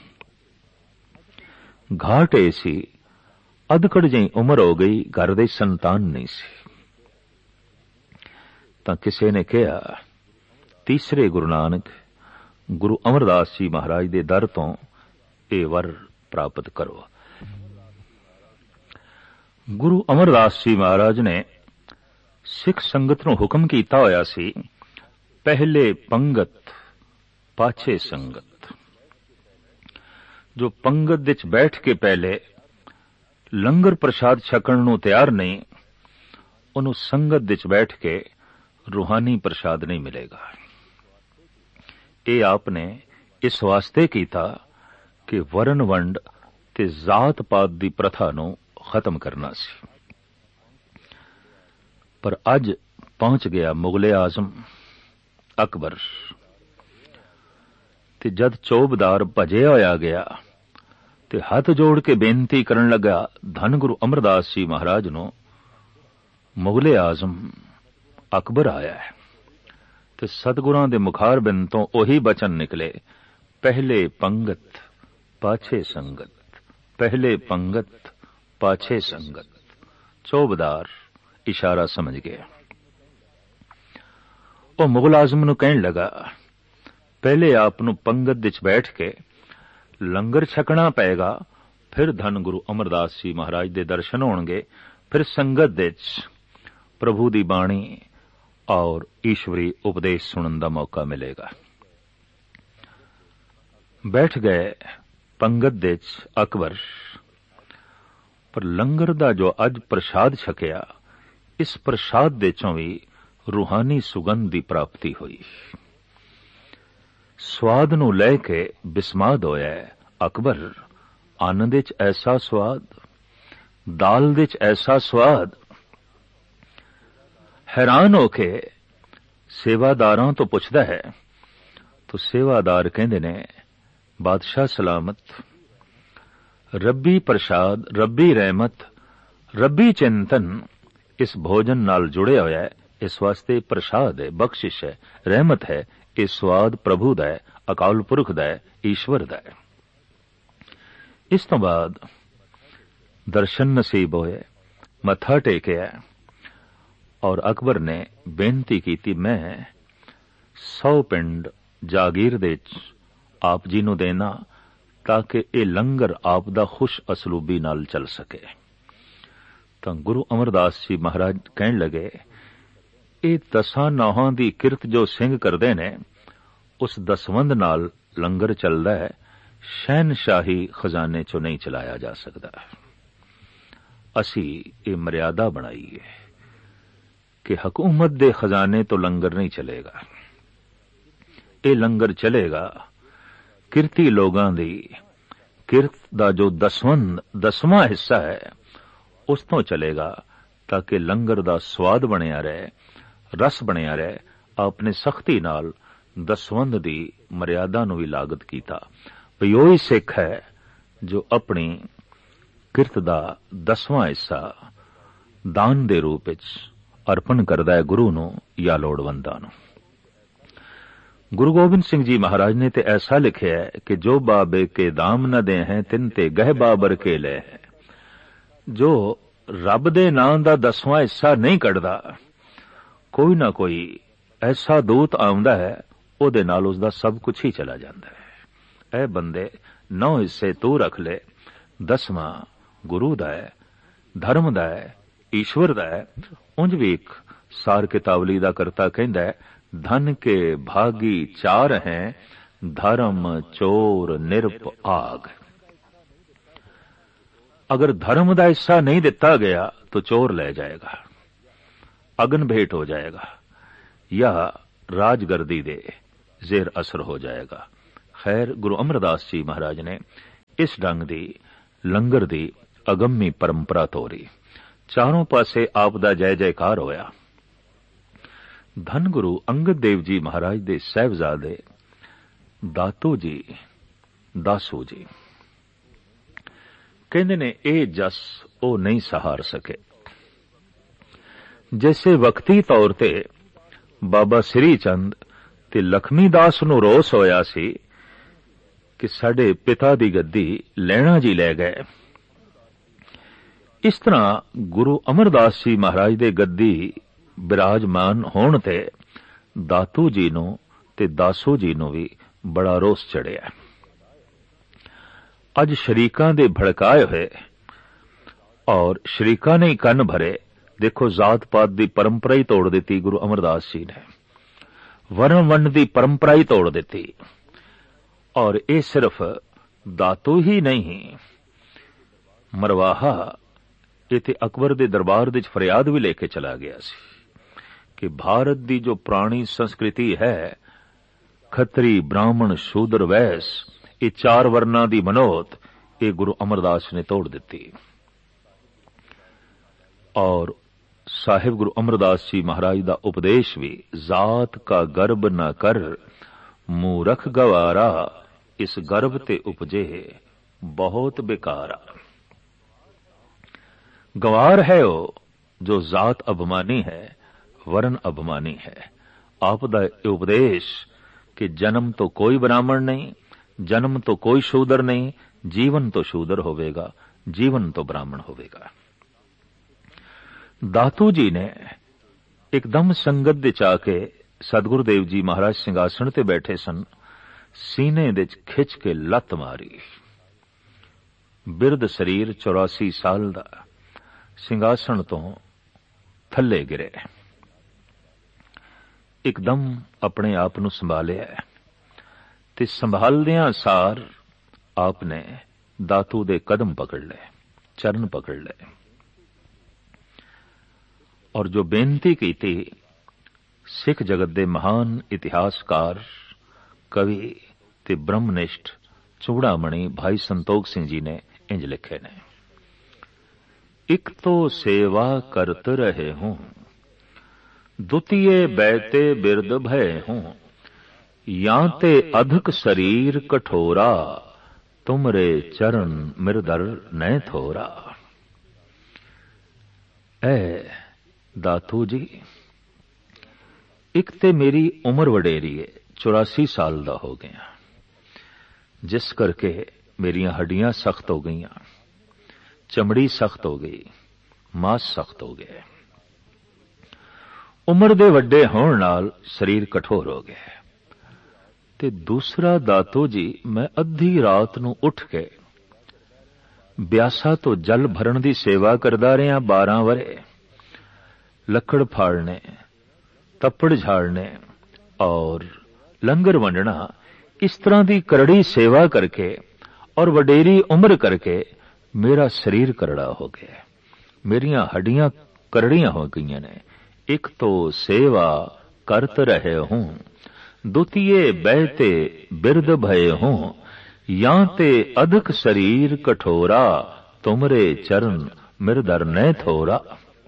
घाट ऐसी अधकड़ जई उम्र हो गई, घर दे संतान नहीं सी। ਤਾਂ ਕਿਸੇ ਨੇ ਕਿਹਾ, ਤੀਸਰੇ ਗੁਰੂ ਨਾਨਕ ਗੁਰੂ ਅਮਰਦਾਸ ਜੀ ਮਹਾਰਾਜ ਦੇ ਦਰ ਤੋਂ ਇਹ ਵਰ ਪ੍ਰਾਪਤ ਕਰੋ। ਗੁਰੂ ਅਮਰਦਾਸ ਜੀ ਮਹਾਰਾਜ ਨੇ ਸਿੱਖ ਸੰਗਤ ਨੂੰ ਹੁਕਮ ਕੀਤਾ ਹੋਇਆ ਸੀ, ਪਹਿਲੇ ਪੰਗਤ ਪਾਛੇ ਸੰਗਤ। ਜੋ ਪੰਗਤ ਵਿੱਚ ਬੈਠ ਕੇ ਪਹਿਲੇ ਲੰਗਰ ਪ੍ਰਸ਼ਾਦ ਛਕਣ ਨੂੰ ਤਿਆਰ ਨਹੀਂ, ਉਹਨੂੰ ਸੰਗਤ ਵਿੱਚ ਬੈਠ ਕੇ ਰੂਹਾਨੀ ਪ੍ਰਸ਼ਾਦ ਨਹੀਂ ਮਿਲੇਗਾ। ਇਹ ਆਪ ਨੇ ਇਸ ਵਾਸਤੇ ਕੀਤਾ ਕਿ ਵਰਨ ਵੰਡ ਤੇ ਜ਼ਾਤ ਪਾਤ ਦੀ ਪ੍ਰਥਾ ਨੂੰ ਖਤਮ ਕਰਨਾ ਸੀ। ਪਰ ਅੱਜ ਪਹੁੰਚ ਗਿਆ ਮੁਗਲੇ ਆਜ਼ਮ ਅਕਬਰ, ਤੇ ਜਦ ਚੌਬਦਾਰ ਭਜਿਆ ਹੋਇਆ ਗਿਆ ਤੇ ਹੱਥ ਜੋੜ ਕੇ ਬੇਨਤੀ ਕਰਨ ਲੱਗਾ ਧੰਨ ਗੁਰੂ ਅਮਰਦਾਸ ਜੀ ਮਹਾਰਾਜ ਨੂੰ, ਮੁਗਲੇ ਆਜ਼ਮ ਅਕਬਰ ਆਇਆ ਹੈ ਤੇ ਸਤਿਗੁਰਾਂ ਦੇ ਮੁਖਾਰ ਬਿੰਦ ਤੋਂ ਉਹੀ ਬਚਨ ਨਿਕਲੇ, ਪਹਿਲੇ ਪੰਗਤ ਪਾਛੇ ਸੰਗਤ, ਪਹਿਲੇ ਪੰਗਤ ਪਾਛੇ ਸੰਗਤ। ਚੌਬਦਾਰ ਇਸ਼ਾਰਾ ਸਮਝ ਗਿਆ। ਉਹ ਮੁਗਲ ਆਜ਼ਮ ਨੂੰ ਕਹਿਣ ਲੱਗਾ, ਪਹਿਲੇ ਆਪ ਨੂੰ ਪੰਗਤ ਵਿੱਚ ਬੈਠ ਕੇ ਲੰਗਰ ਛਕਣਾ ਪਏਗਾ, ਫਿਰ ਧੰਨ ਗੁਰੂ ਅਮਰਦਾਸ ਜੀ ਮਹਾਰਾਜ ਦੇ ਦਰਸ਼ਨ ਹੋਣਗੇ, ਫਿਰ ਸੰਗਤ ਵਿੱਚ ਪ੍ਰਭੂ ਦੀ ਬਾਣੀ ਔਰ ਈਸ਼ਵਰੀ ਉਪਦੇਸ਼ ਸੁਣਨ ਦਾ ਮੌਕਾ ਮਿਲੇਗਾ। ਬੈਠ ਗਏ ਪੰਗਤ ਵਿੱਚ ਅਕਬਰ, ਪਰ ਲੰਗਰ ਦਾ ਜੋ ਅੱਜ ਪ੍ਰਸ਼ਾਦ ਛਕਿਆ, ਇਸ ਪ੍ਰਸ਼ਾਦ ਦੇ ਚੋਂ ਵੀ ਰੂਹਾਨੀ ਸੁਗੰਧ ਦੀ ਪ੍ਰਾਪਤੀ ਹੋਈ। ਸਵਾਦ ਨੂੰ ਲੈ ਕੇ ਬਿਸਮਾਦ ਹੋਇਆ ਅਕਬਰ, ਆਨੰਦ ਵਿੱਚ ਐਸਾ ਸਵਾਦ, ਦਾਲ ਵਿੱਚ ਐਸਾ ਸਵਾਦ। ਹੈਰਾਨ ਹੋ ਕੇ ਸੇਵਾਦਾਰਾਂ ਤੋਂ ਪੁੱਛਦਾ ਹੈ, ਤਾਂ ਸੇਵਾਦਾਰ ਕਹਿੰਦੇ ਨੇ, ਬਾਦਸ਼ਾਹ ਸਲਾਮਤ, ਰੱਬੀ ਪ੍ਰਸ਼ਾਦ, ਰੱਬੀ ਰਹਿਮਤ, ਰੱਬੀ ਚਿੰਤਨ ਇਸ ਭੋਜਨ ਨਾਲ ਜੁੜਿਆ ਹੋਇਆ ਹੈ। ਇਸ ਵਾਸਤੇ ਪ੍ਰਸ਼ਾਦ ਹੈ, ਬਖਸ਼ਿਸ਼ ਹੈ, ਰਹਿਮਤ ਹੈ। ਇਹ ਸਵਾਦ ਪ੍ਰਭੂ ਦਾ ਹੈ, ਅਕਾਲ ਪੁਰਖ ਦਾ ਹੈ, ਈਸ਼ਵਰ ਦਾ ਹੈ। ਇਸ ਤੋਂ ਬਾਅਦ ਦਰਸ਼ਨ ਨਸੀਬ ਹੋਏ, ਮੱਥਾ ਟੇਕਿਆ ਔਰ ਅਕਬਰ ਨੇ ਬੇਨਤੀ ਕੀਤੀ, ਮੈਂ ਸੌ ਪਿੰਡ ਜਾਗੀਰ ਦੇ ਵਿੱਚ ਆਪ ਜੀ ਨੂੰ ਦੇਣਾ, ਤਾਂ ਕਿ ਇਹ ਲੰਗਰ ਆਪ ਦਾ ਖੁਸ਼ ਅਸਲੂਬੀ ਨਾਲ ਚੱਲ ਸਕੇ। ਤਾਂ ਗੁਰੂ ਅਮਰਦਾਸ ਜੀ ਮਹਾਰਾਜ ਕਹਿਣ ਲੱਗੇ, ਇਹ ਦਸਾਂ ਨੌਹਾਂ ਦੀ ਕਿਰਤ ਜੋ ਸਿੰਘ ਕਰਦੇ ਨੇ, ਉਸ ਦਸਵੰਧ ਨਾਲ ਲੰਗਰ ਚੱਲਦਾ ਹੈ, ਸ਼ਹਿਨਸ਼ਾਹੀ ਖਜ਼ਾਨੇ ਚੋਂ ਨਹੀਂ ਚਲਾਇਆ ਜਾ ਸਕਦਾ। ਅਸੀਂ ਇਹ ਮਰਿਆਦਾ ਬਣਾਈ ਹੈ ਕਿ ਹਕੂਮਤ ਦੇ ਖਜ਼ਾਨੇ ਤੋਂ ਲੰਗਰ ਨਹੀਂ ਚਲੇਗਾ। ਇਹ ਲੰਗਰ ਚਲੇਗਾ ਕਿਰਤੀ ਲੋਕਾਂ ਦੀ ਕਿਰਤ ਦਾ ਜੋ ਦਸਵੰਧ ਦਸਵਾਂ ਹਿੱਸਾ ਹੈ, ਉਸ ਤੋਂ ਚਲੇਗਾ, ਤਾਂ ਕਿ ਲੰਗਰ ਦਾ ਸਵਾਦ ਬਣਿਆ ਰਹੇ, ਰਸ ਬਣਿਆ ਰਹੇ। ਆਪਨੇ ਸਖਤੀ ਨਾਲ ਦਸਵੰਧ ਦੀ ਮਰਿਆਦਾ ਨੂੰ ਵੀ ਲਾਗਤ ਕੀਤਾ। ਵੀ ਉਹੀ ਸਿੱਖ ਹੈ ਜੋ ਆਪਣੀ ਕਿਰਤ ਦਾ ਦਸਵਾਂ ਹਿੱਸਾ ਦਾਨ ਦੇ ਰੂਪ ਵਿੱਚ ਅਰਪਣ ਕਰਦਾ ਹੈ ਗੁਰੂ ਨੂੰ ਜਾਂ ਲੋੜਵੰਦਾਂ ਨੂੰ। ਗੁਰੂ ਗੋਬਿੰਦ ਸਿੰਘ ਜੀ ਮਹਾਰਾਜ ਨੇ ਤੇ ਐਸਾ ਲਿਖਿਆ ਹੈ ਕਿ ਜੋ ਬਾਬੇ ਕੇ ਦਾਮ ਨ ਦੇ ਹੈ ਤਿਨ ਤੇ ਗਹਿ ਬਾਬਰ ਕੇ ਲੈ ਹੈ। ਜੋ ਰੱਬ ਦੇ ਨਾਂ ਦਾ ਦਸਵਾਂ ਹਿੱਸਾ ਨਹੀਂ ਕੱਢਦਾ, ਕੋਈ ਨਾ ਕੋਈ ਐਸਾ ਦੂਤ ਆਉਂਦਾ ਹੈ, ਉਹਦੇ ਨਾਲ ਉਸ ਦਾ ਸਭ ਕੁਝ ਹੀ ਚਲਾ ਜਾਂਦਾ ਹੈ। ਇਹ ਬੰਦੇ ਨੌ ਹਿੱਸੇ ਤੂੰ ਰੱਖ ਲੈ, ਦਸਵਾਂ ਗੁਰੂ ਦਾ ਹੈ, ਧਰਮ ਦਾ ਹੈ, ਈਸ਼ਵਰ ਦਾ ਹੈ। ਉਂਝ ਵੀ ਇੱਕ ਸਾਰ ਕਿਤਾਵਲੀ ਦਾ ਕਰਤਾ ਕਹਿੰਦਾ ਹੈ, ਧਨ ਕੇ ਭਾਗੀ ਚਾਰ ਹੈ, ਧਰਮ ਚੋਰ ਨਿਰਪ ਆਗ। ਅਗਰ ਧਰਮ ਦਾ ਹਿੱਸਾ ਨਹੀਂ ਦਿੱਤਾ ਗਿਆ ਤਾਂ ਚੋਰ ਲੈ ਜਾਏਗਾ, ਅਗਨ ਭੇਟ ਹੋ ਜਾਏਗਾ, ਜਾਂ ਰਾਜਗਰਦੀ ਦੇ ਜ਼ੇਰ ਅਸਰ ਹੋ ਜਾਏਗਾ। ਖੈਰ, ਗੁਰੂ ਅਮਰਦਾਸ ਜੀ ਮਹਾਰਾਜ ਨੇ ਇਸ ਢੰਗ ਦੀ ਲੰਗਰ ਦੀ ਅਗੰਮੀ ਪਰੰਪਰਾ ਤੋਰੀ। ਚਾਰੋਂ ਪਾਸੇ ਆਪ ਦਾ ਜੈ ਜੈਕਾਰ ਹੋਇਆ। ਧੰਨ ਗੁਰੂ ਅੰਗਦ ਦੇਵ ਜੀ ਮਹਾਰਾਜ ਦੇ ਸਾਹਿਬਜ਼ਾਦੇ ਦਾਤੂ ਜੀ, ਦਾਸੂ ਜੀ ਕਹਿੰਦੇ ਨੇ, ਇਹ ਜਸ ਉਹ ਨਹੀਂ ਸਹਾਰ ਸਕੇ। ਜੈਸੇ ਵਕਤੀ ਤੌਰ ਤੇ ਬਾਬਾ ਸ੍ਰੀ ਚੰਦ ਤੇ ਲਖਮੀ ਦਾਸ ਨੂੰ ਰੋਸ ਹੋਇਆ ਸੀ ਕਿ ਸਾਡੇ ਪਿਤਾ ਦੀ ਗੱਦੀ ਲੈਣਾ ਜੀ ਲੈ ਗਏ, ਇਸ ਤਰ੍ਹਾਂ ਗੁਰੂ ਅਮਰਦਾਸ ਜੀ ਮਹਾਰਾਜ ਦੇ ਗੱਦੀ ਬਿਰਾਜਮਾਨ ਹੋਣ ਤੇ ਦਾਤੂ ਜੀ ਨੂੰ ਤੇ ਦਾਸੂ ਜੀ ਨੂੰ ਵੀ ਬੜਾ ਰੋਸ ਚੜਿਆ। ਅੱਜ ਸ਼ਰੀਕਾਂ ਦੇ ਭੜਕਾਏ ਹੋਏ ਔਰ ਸ਼ਰੀਕਾਂ ਨੇ ਹੀ ਕੰਨ ਭਰੇ। ਦੇਖੋ, ਜ਼ਾਤ ਪਾਤ ਦੀ ਪਰੰਪਰਾ ਹੀ ਤੋੜ ਦਿੱਤੀ ਗੁਰੂ ਅਮਰਦਾਸ ਜੀ ਨੇ, ਵਰਨ ਵੰਡ ਦੀ ਪਰੰਪਰਾ ਹੀ ਤੋੜ ਦਿੱਤੀ। ਔਰ ਇਹ ਸਿਰਫ ਦਾਤੂ ਹੀ ਨਹੀਂ, ਮਰਵਾਹਾ ਇਹ ਤੇ ਅਕਬਰ ਦੇ ਦਰਬਾਰ ਵਿੱਚ ਫਰਿਆਦ ਵੀ ਲੈ ਕੇ ਚਲਾ ਗਿਆ ਸੀ ਕਿ ਭਾਰਤ ਦੀ ਜੋ ਪੁਰਾਣੀ ਸੰਸਕ੍ਰਿਤੀ ਹੈ, ਖੱਤਰੀ, ਬ੍ਰਾਹਮਣ, ਸ਼ੂਦਰ, ਵੈਸ, ਇਹ ਚਾਰ ਵਰਨਾਂ ਦੀ ਮਨੋਤ, ਇਹ ਗੁਰੂ ਅਮਰਦਾਸ ਨੇ ਤੋੜ ਦਿੱਤੀ। ਔਰ ਸਾਹਿਬ ਗੁਰੂ ਅਮਰਦਾਸ ਜੀ ਮਹਾਰਾਜ ਦਾ ਉਪਦੇਸ਼ ਵੀ, ਜ਼ਾਤ ਕਾ ਗਰਬ ਨਾ ਕਰ, ਮੂਰਖ ਗਵਾਰਾ, ਇਸ ਗਰਭ ਤੇ ਉਪਜੇ ਬਹੁਤ ਬੇਕਾਰਾ। गंवार है वो जो जात अभिमानी है, वर्ण अभिमानी है। आप दा उपदेश कि जन्म तो कोई ब्राह्मण नहीं, जन्म तो कोई शूदर नहीं, जीवन तो शूदर होवेगा, जीवन तो ब्राह्मण होवेगा। दातू जी ने एकदम संगत दे चा के सतगुरुदेव जी महाराज सिंघासन ते बैठे सन, सीने दे खिच के लत मारी। बिरद शरीर चौरासी साल दा ਸਿੰਘਾਸਣ ਤੋਂ ਥੱਲੇ ਗਿਰੇ। ਇੱਕਦਮ ਆਪਣੇ ਆਪ ਨੂੰ ਸੰਭਾਲਿਆ ਤੇ ਸੰਭਾਲਦਿਆਂ ਸਾਰ ਆਪ ਨੇ ਦਾਤੂ ਦੇ ਕਦਮ ਪਕੜ ਲਏ, ਚਰਨ ਪਕੜ ਲਏ ਔਰ ਜੋ ਬੇਨਤੀ ਕੀਤੀ, ਸਿੱਖ ਜਗਤ ਦੇ ਮਹਾਨ ਇਤਿਹਾਸਕਾਰ, ਕਵੀ ਤੇ ਬ੍ਰਹਮਨਿਸ਼ਟ ਚੂੜਾਮਣੀ ਭਾਈ ਸੰਤੋਖ ਸਿੰਘ ਜੀ ਨੇ ਇੰਜ ਲਿਖੇ ਨੇ। एक तो सेवा करत रहे हूं, द्वितीय बैते बिरद भय हूं, या ते अधिक शरीर कठोरा, तुमरे चरण मिरदर न थोरा। ऐ दातू जी, एक ते मेरी उम्र वडेरी है, चौरासी साल दा हो गया, जिस करके मेरियां हड्डियां सख्त हो गईयां, चमड़ी सख्त हो गई, मांस सख्त हो गए। उम्र दे वड्डे होण नाल शरीर कठोर हो गया। ते दूसरा दातो जी, मैं अद्धी रात नूं उठ के ब्यासा तो जल भरण दी सेवा करदा रहा बारह वरे। लकड़ फाड़ने, तप्पड़ झाड़ने और लंगर वंडना, इस तरह की करड़ी सेवा करके और वडेरी उम्र करके मेरा शरीर करड़ा हो गया, मेरियां हड्डियां करड़ियां हो गई ने। एक तो सेवा करत रहे हूं, द्वितीय बैते बिरद भय हूं, या ते अधिक शरीर कठोरा, तुमरे चरण मिरदर न थोरा।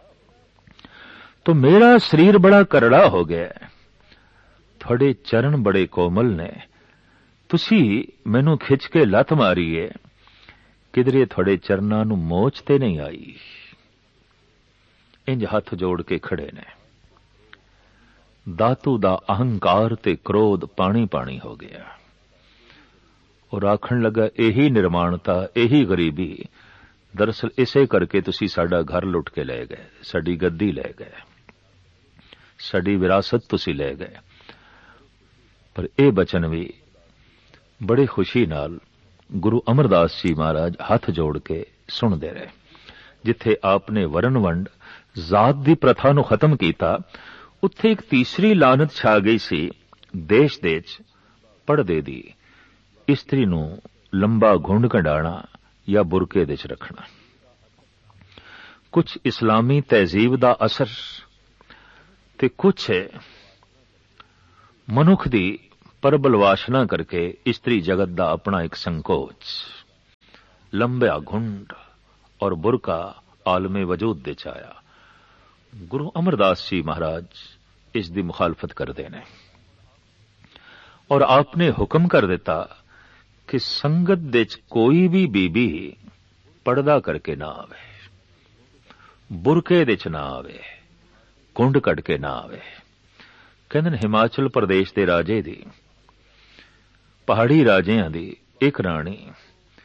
तो मेरा शरीर बड़ा करड़ा हो गया, थोड़े चरण बड़े कोमल ने, तुसी मैनू खिच के लत मारी है, किधरे थोड़े चरना नू मोच ते नहीं आई। इंज हथ जोड़ के खड़े ने। दातू दा अहंकार ते क्रोध पानी पानी हो गया और आखण लगा, यही निर्माणता, यही गरीबी, दरअसल इसे करके तुसी साडा घर लुट के ले गए, साडी गद्दी ले गए, साडी विरासत तुसी ले गए। पर यह बचन भी बड़ी खुशी नाल गुरु अमरदास जी महाराज हाथ जोड़ के सुनते रहे। जिथे आपने वरण वंड, जात दी प्रथा नूं खत्म कीता, उत्थे एक तीसरी लानत छा गई सी, देश देच पड़दे दी, इस्त्री नूं लंबा घुंड कढाना या बुरके दे च रखना। कुछ इस्लामी तहजीब दा असर ते कुछ मनुख दी परबल वासना करके इस्त्री जगत दा अपना एक संकोच, लंबा घुंड और बुरका आलमे वजूद दे चाया। गुरु अमरदास जी महाराज इस दी मुखालफत करते ने और आपने हुक्म कर दिता कि संगत दे कोई भी बीबी पर्दा करके ना आवे, बुरके दे च ना आवे, कुंड कट के ना आवे। कहंदे हिमाचल प्रदेश दे राजे दी, पहाड़ी राजियां दी एक राणी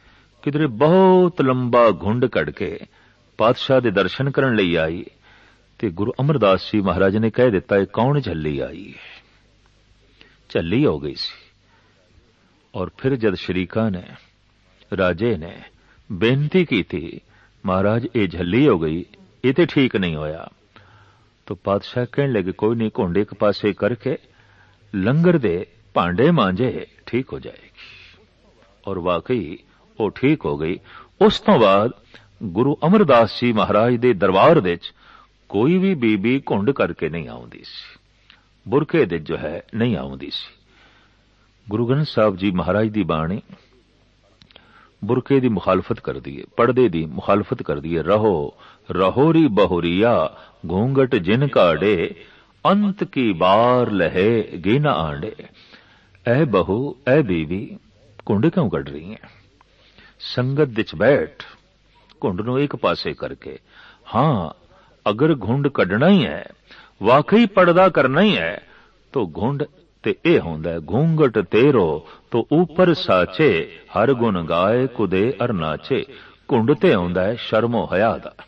किधरे बहुत लंबा घुंड कट के पातशाह दे दर्शन करन लई आई ਤੇ ਗੁਰੂ ਅਮਰਦਾਸ ਜੀ ਮਹਾਰਾਜ ਨੇ ਕਹਿ ਦਿੱਤਾ, ਇਹ ਕੌਣ ਝੱਲੀ ਆਈ ਹੈ? ਝੱਲੀ ਹੋ ਗਈ ਸੀ। ਔਰ ਫਿਰ ਜਦ ਸ਼ਰੀਕਾਂ ਨੇ, ਰਾਜੇ ਨੇ ਬੇਨਤੀ ਕੀਤੀ, ਮਹਾਰਾਜ ਇਹ ਝੱਲੀ ਹੋ ਗਈ, ਇਹ ਤੇ ਠੀਕ ਨਹੀਂ ਹੋਇਆ। ਤਾਂ ਪਾਤਸ਼ਾਹ ਕਹਿਣ ਲੱਗੇ, ਕੋਈ ਨਹੀਂ, ਘੁੰਡ ਇੱਕ ਪਾਸੇ ਕਰਕੇ ਲੰਗਰ ਦੇ ਭਾਂਡੇ ਮਾਂਜੇ, ਠੀਕ ਹੋ ਜਾਏਗੀ। ਔਰ ਵਾਕਈ ਉਹ ਠੀਕ ਹੋ ਗਈ। ਉਸ ਤੋਂ ਬਾਅਦ ਗੁਰੂ ਅਮਰਦਾਸ ਜੀ ਮਹਾਰਾਜ ਦੇ ਦਰਬਾਰ ਵਿੱਚ ਕੋਈ ਵੀ ਬੀਬੀ ਘੁੰਡ ਕਰਕੇ ਨਹੀਂ ਆਉਂਦੀ ਸੀ, ਬੁਰਕੇ ਦੇ ਜੋ ਹੈ ਨਹੀਂ ਆਉਂਦੀ ਸੀ। ਗੁਰੂ ਗ੍ਰੰਥ ਸਾਹਿਬ ਜੀ ਮਹਾਰਾਜ ਦੀ ਬਾਣੀ ਬੁਰਕੇ ਦੀ ਮੁਖਾਲਫਤ ਕਰਦੀ ਹੈ, ਪਰਦੇ ਦੀ ਮੁਖਾਲਫਤ ਕਰਦੀ ਹੈ। ਰਹੋ ਰਹੋਰੀ ਬਹੁਰੀਆ ਘੂੰਘਟ ਜਿਨ ਕਾੜੇ, ਅੰਤ ਕੀ ਬਾਰ ਲਹੇ ਗੇ ਨਾ ਆਂਡੇ। ਐ ਬਹੂ, ਐ ਬੀਬੀ, ਘੁੰਡ ਕਿਉਂ ਕੱਢ ਰਹੀ ਹੈ? ਸੰਗਤ ਵਿੱਚ ਬੈਠ, ਘੁੰਡ ਨੂੰ ਇੱਕ ਪਾਸੇ ਕਰਕੇ। ਹਾਂ, ਅਗਰ ਘੁੰਡ ਕੱਢਣਾ ਹੀ ਹੈ, ਵਾਕਈ ਪਰਦਾ ਕਰਨਾ ਹੀ ਹੈ, ਤਾਂ ਘੁੰਡ ਤੇ ਇਹ ਹੁੰਦਾ ਹੈ, ਘੂੰਘਟ ਤੇਰੋ ਤੋ ਉਪਰ ਸਾਚੇ, ਹਰ ਗੁਣ ਗਾਏ ਕੁਦੇ ਅਰ ਨਾਚੇ। ਘੁੰਡ ਤੇ ਹੁੰਦਾ ਹੈ ਸ਼ਰਮੋ ਹਯਾ ਦਾ,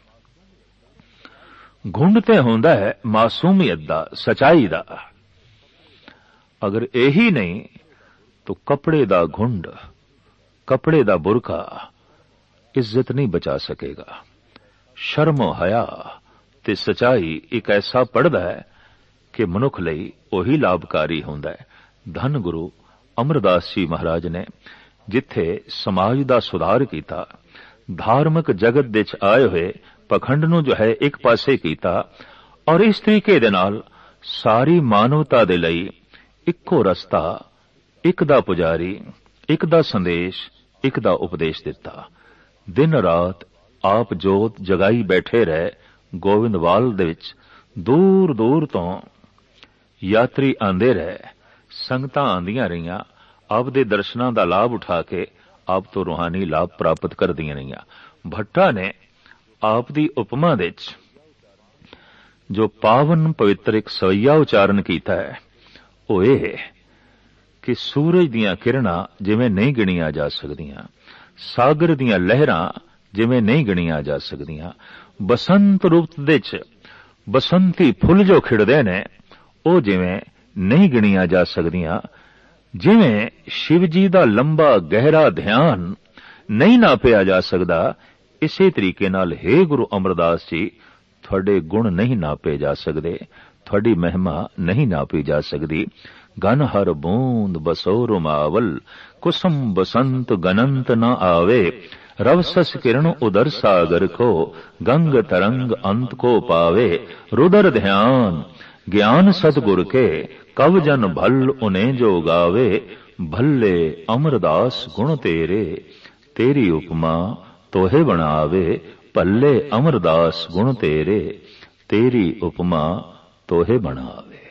ਘੁੰਡ ਤੇ ਹੁੰਦਾ ਹੈ ਮਾਸੂਮੀਅਤ ਦਾ, ਸਚਾਈ ਦਾ। ਅਗਰ ਇਹੀ ਨਹੀਂ ਤਾਂ ਕੱਪੜੇ ਦਾ ਘੁੰਡ, ਕੱਪੜੇ ਦਾ ਬੁਰਕਾ ਇੱਜ਼ਤ ਨਹੀਂ ਬਚਾ ਸਕੇਗਾ। ਸ਼ਰਮੋ ਹਯਾ ਤੇ ਸਚਾਈ ਇੱਕ ਐਸਾ ਪਰਦਾ ਹੈ ਕਿ ਮਨੁੱਖ ਲਈ ਉਹੀ ਲਾਭਕਾਰੀ ਹੁੰਦਾ ਹੈ। ਧੰਨ ਗੁਰੂ ਅਮਰਦਾਸ ਜੀ ਮਹਾਰਾਜ ਨੇ ਜਿੱਥੇ ਸਮਾਜ ਦਾ ਸੁਧਾਰ ਕੀਤਾ, ਧਾਰਮਿਕ ਜਗਤ ਵਿੱਚ ਆਏ ਹੋਏ ਪਖੰਡ ਨੂੰ ਜੋ ਹੈ ਇੱਕ ਪਾਸੇ ਕੀਤਾ, ਔਰ ਇਸ ਤਰੀਕੇ ਦੇ ਨਾਲ ਸਾਰੀ ਮਾਨਵਤਾ ਦੇ ਲਈ ਇੱਕੋ ਰਸਤਾ, ਇੱਕ ਦਾ ਪੁਜਾਰੀ, ਇੱਕ ਦਾ ਸੰਦੇਸ਼, ਇੱਕ ਦਾ ਉਪਦੇਸ਼ ਦਿੱਤਾ। ਦਿਨ ਰਾਤ ਆਪ ਜੋਤ ਜਗਾਈ ਬੈਠੇ ਰਹੇ। ਗੋਬਿੰਦਵਾਲ ਦੇ ਵਿੱਚ ਦੂਰ ਦੂਰ ਤੋਂ ਯਾਤਰੀ ਆਂਦੇ ਰਹੇ, ਸੰਗਤਾਂ ਆਂਦੀਆਂ ਰਹੀਆਂ, ਆਪ ਦੇ ਦਰਸ਼ਨਾਂ ਦਾ ਲਾਭ ਉਠਾ ਕੇ ਆਪ ਤੋਂ ਰੂਹਾਨੀ ਲਾਭ ਪ੍ਰਾਪਤ ਕਰਦੀਆਂ ਰਹੀਆਂ। ਭੱਟਾ ਨੇ ਆਪ ਦੀ ਉਪਮਾ ਵਿੱਚ ਜੋ ਪਾਵਨ ਪਵਿੱਤਰ ਇੱਕ ਸਵਈਆ ਉਚਾਰਨ ਕੀਤਾ ਹੈ, ਉਹ ਇਹ ਹੈ ਕਿ ਸੂਰਜ ਦੀਆਂ ਕਿਰਨਾਂ ਜਿਵੇਂ ਨਹੀਂ ਗਿਣੀਆਂ ਜਾ ਸਕਦੀਆਂ, ਸਾਗਰ ਦੀਆਂ ਲਹਿਰਾਂ ਜਿਵੇਂ ਨਹੀਂ ਗਿਣੀਆਂ ਜਾ ਸਕਦੀਆਂ, ਬਸੰਤ ਰੁੱਤ ਵਿੱਚ ਬਸੰਤੀ ਫੁੱਲ ਜੋ ਖਿੜਦੇ ਨੇ ਉਹ ਜਿਵੇਂ ਨਹੀਂ ਗਿਣੀਆਂ ਜਾ ਸਕਦੀਆਂ, ਜਿਵੇਂ ਸ਼ਿਵ ਜੀ ਦਾ ਲੰਬਾ ਗਹਿਰਾ ਧਿਆਨ ਨਹੀਂ ਨਾਪਿਆ ਜਾ ਸਕਦਾ, ਇਸੇ ਤਰੀਕੇ ਨਾਲ ਹੇ ਗੁਰੂ ਅਮਰਦਾਸ ਜੀ, ਤੁਹਾਡੇ ਗੁਣ ਨਹੀਂ ਨਾਪੇ ਜਾ ਸਕਦੇ, ਤੁਹਾਡੀ ਮਹਿਮਾ ਨਹੀਂ ਨਾਪੀ ਜਾ ਸਕਦੀ। ਗਨ ਹਰ ਬੂੰਦ ਬਸੋ ਰੁਮਾਵਲ, ਕੁਸਮ ਬਸੰਤ ਗਨੰਤ ਨ ਆਵੇ, ਰਵ ਸਸ ਕਿਰਨ ਉਦਰ ਸਾਗਰ ਕੋ, ਗੰਗ ਤਰੰਗ ਅੰਤ ਕੋ ਪਾਵੇ। रुदर ध्यान ज्ञान सतगुर के, कव जन भल उन्हें जो गावे, भल्ले अमरदास गुण तेरे, तेरी उपमा तोहे बनावे, भल्ले अमरदास गुण तेरे, तेरी उपमा तोहे बनावे।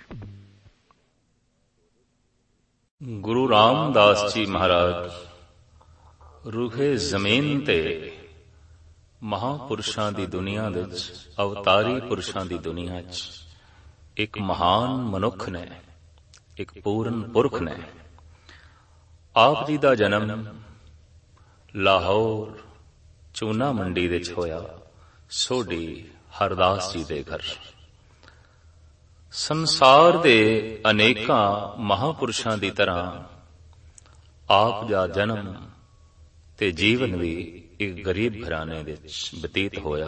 गुरु रामदास जी महाराज रूहे ਜ਼ਮੀਨ ਤੇ ਮਹਾਪੁਰਸ਼ਾਂ ਦੀ ਦੁਨੀਆ ਵਿੱਚ, ਅਵਤਾਰੀ ਪੁਰਸ਼ਾਂ ਦੀ ਦੁਨੀਆ 'ਚ ਇੱਕ ਮਹਾਨ ਮਨੁੱਖ ਨੇ, ਇੱਕ ਪੂਰਨ ਪੁਰਖ ਨੇ। ਆਪ ਜੀ ਦਾ ਜਨਮ ਲਾਹੌਰ ਚੂਨਾ ਮੰਡੀ ਵਿੱਚ ਹੋਇਆ, ਸੋਢੀ ਹਰਦਾਸ ਜੀ ਦੇ ਘਰ। ਸੰਸਾਰ ਦੇ ਅਨੇਕਾਂ ਮਹਾਪੁਰਸ਼ਾਂ ਦੀ ਤਰ੍ਹਾਂ ਆਪ ਦਾ ਜਨਮ ਤੇ ਜੀਵਨ ਵੀ ਇੱਕ ਗਰੀਬ ਘਰਾਣੇ ਵਿੱਚ ਬਤੀਤ ਹੋਇਆ।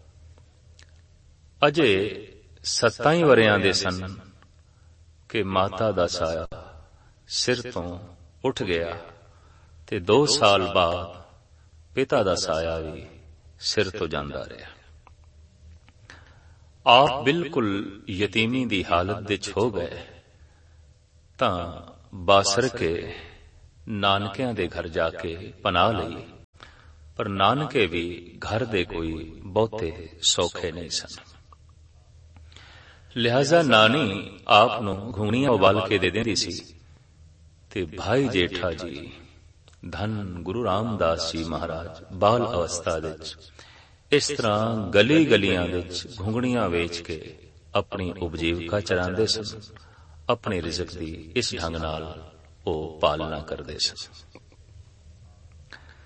ਅਜੇ ਸੱਤਾਂ ਹੀ ਵਰਿਆਂ ਦੇ ਸਨ ਕਿ ਮਾਤਾ ਦਾ ਸਾਇਆ ਸਿਰ ਤੋਂ ਉੱਠ ਗਿਆ ਤੇ ਦੋ ਸਾਲ ਬਾਅਦ ਪਿਤਾ ਦਾ ਸਾਇਆ ਵੀ ਸਿਰ ਤੋਂ ਜਾਂਦਾ ਰਿਹਾ। ਆਪ ਬਿਲਕੁਲ ਯਤੀਮੀ ਦੀ ਹਾਲਤ ਵਿੱਚ ਹੋ ਗਏ ਤਾਂ ਬਾਸਰ ਕੇ ਨਾਨਕਿਆਂ ਦੇ ਘਰ ਜਾ ਕੇ ਪਨਾਹ ਲਈ, ਪਰ ਨਾਨਕੇ ਵੀ ਘਰ ਦੇ ਕੋਈ ਬਹੁਤੇ ਸੌਖੇ ਨਹੀਂ ਸਨ। ਲਿਹਾਜ਼ਾ ਨਾਨੀ ਆਪ ਨੂੰ ਘੁੰਗਣੀਆਂ ਉਬਾਲ ਕੇ ਦੇ ਦਿੰਦੀ ਸੀ ਤੇ ਭਾਈ ਜੇਠਾ ਜੀ ਧੰਨ ਗੁਰੂ ਰਾਮਦਾਸ ਜੀ ਮਹਾਰਾਜ ਬਾਲ ਅਵਸਥਾ ਵਿੱਚ ਇਸ ਤਰ੍ਹਾਂ ਗਲੀ ਗਲੀਆਂ ਵਿੱਚ ਘੁੰਗਣੀਆਂ ਵੇਚ ਕੇ ਆਪਣੀ ਉਪਜੀਵਕਾ ਚਲਾਉਂਦੇ ਸਨ। ਆਪਣੇ ਰਿਜ਼ਕ ਦੀ ਇਸ ਢੰਗ ਨਾਲ ਉਹ ਪਾਲਣਾ ਕਰਦੇ ਸਨ।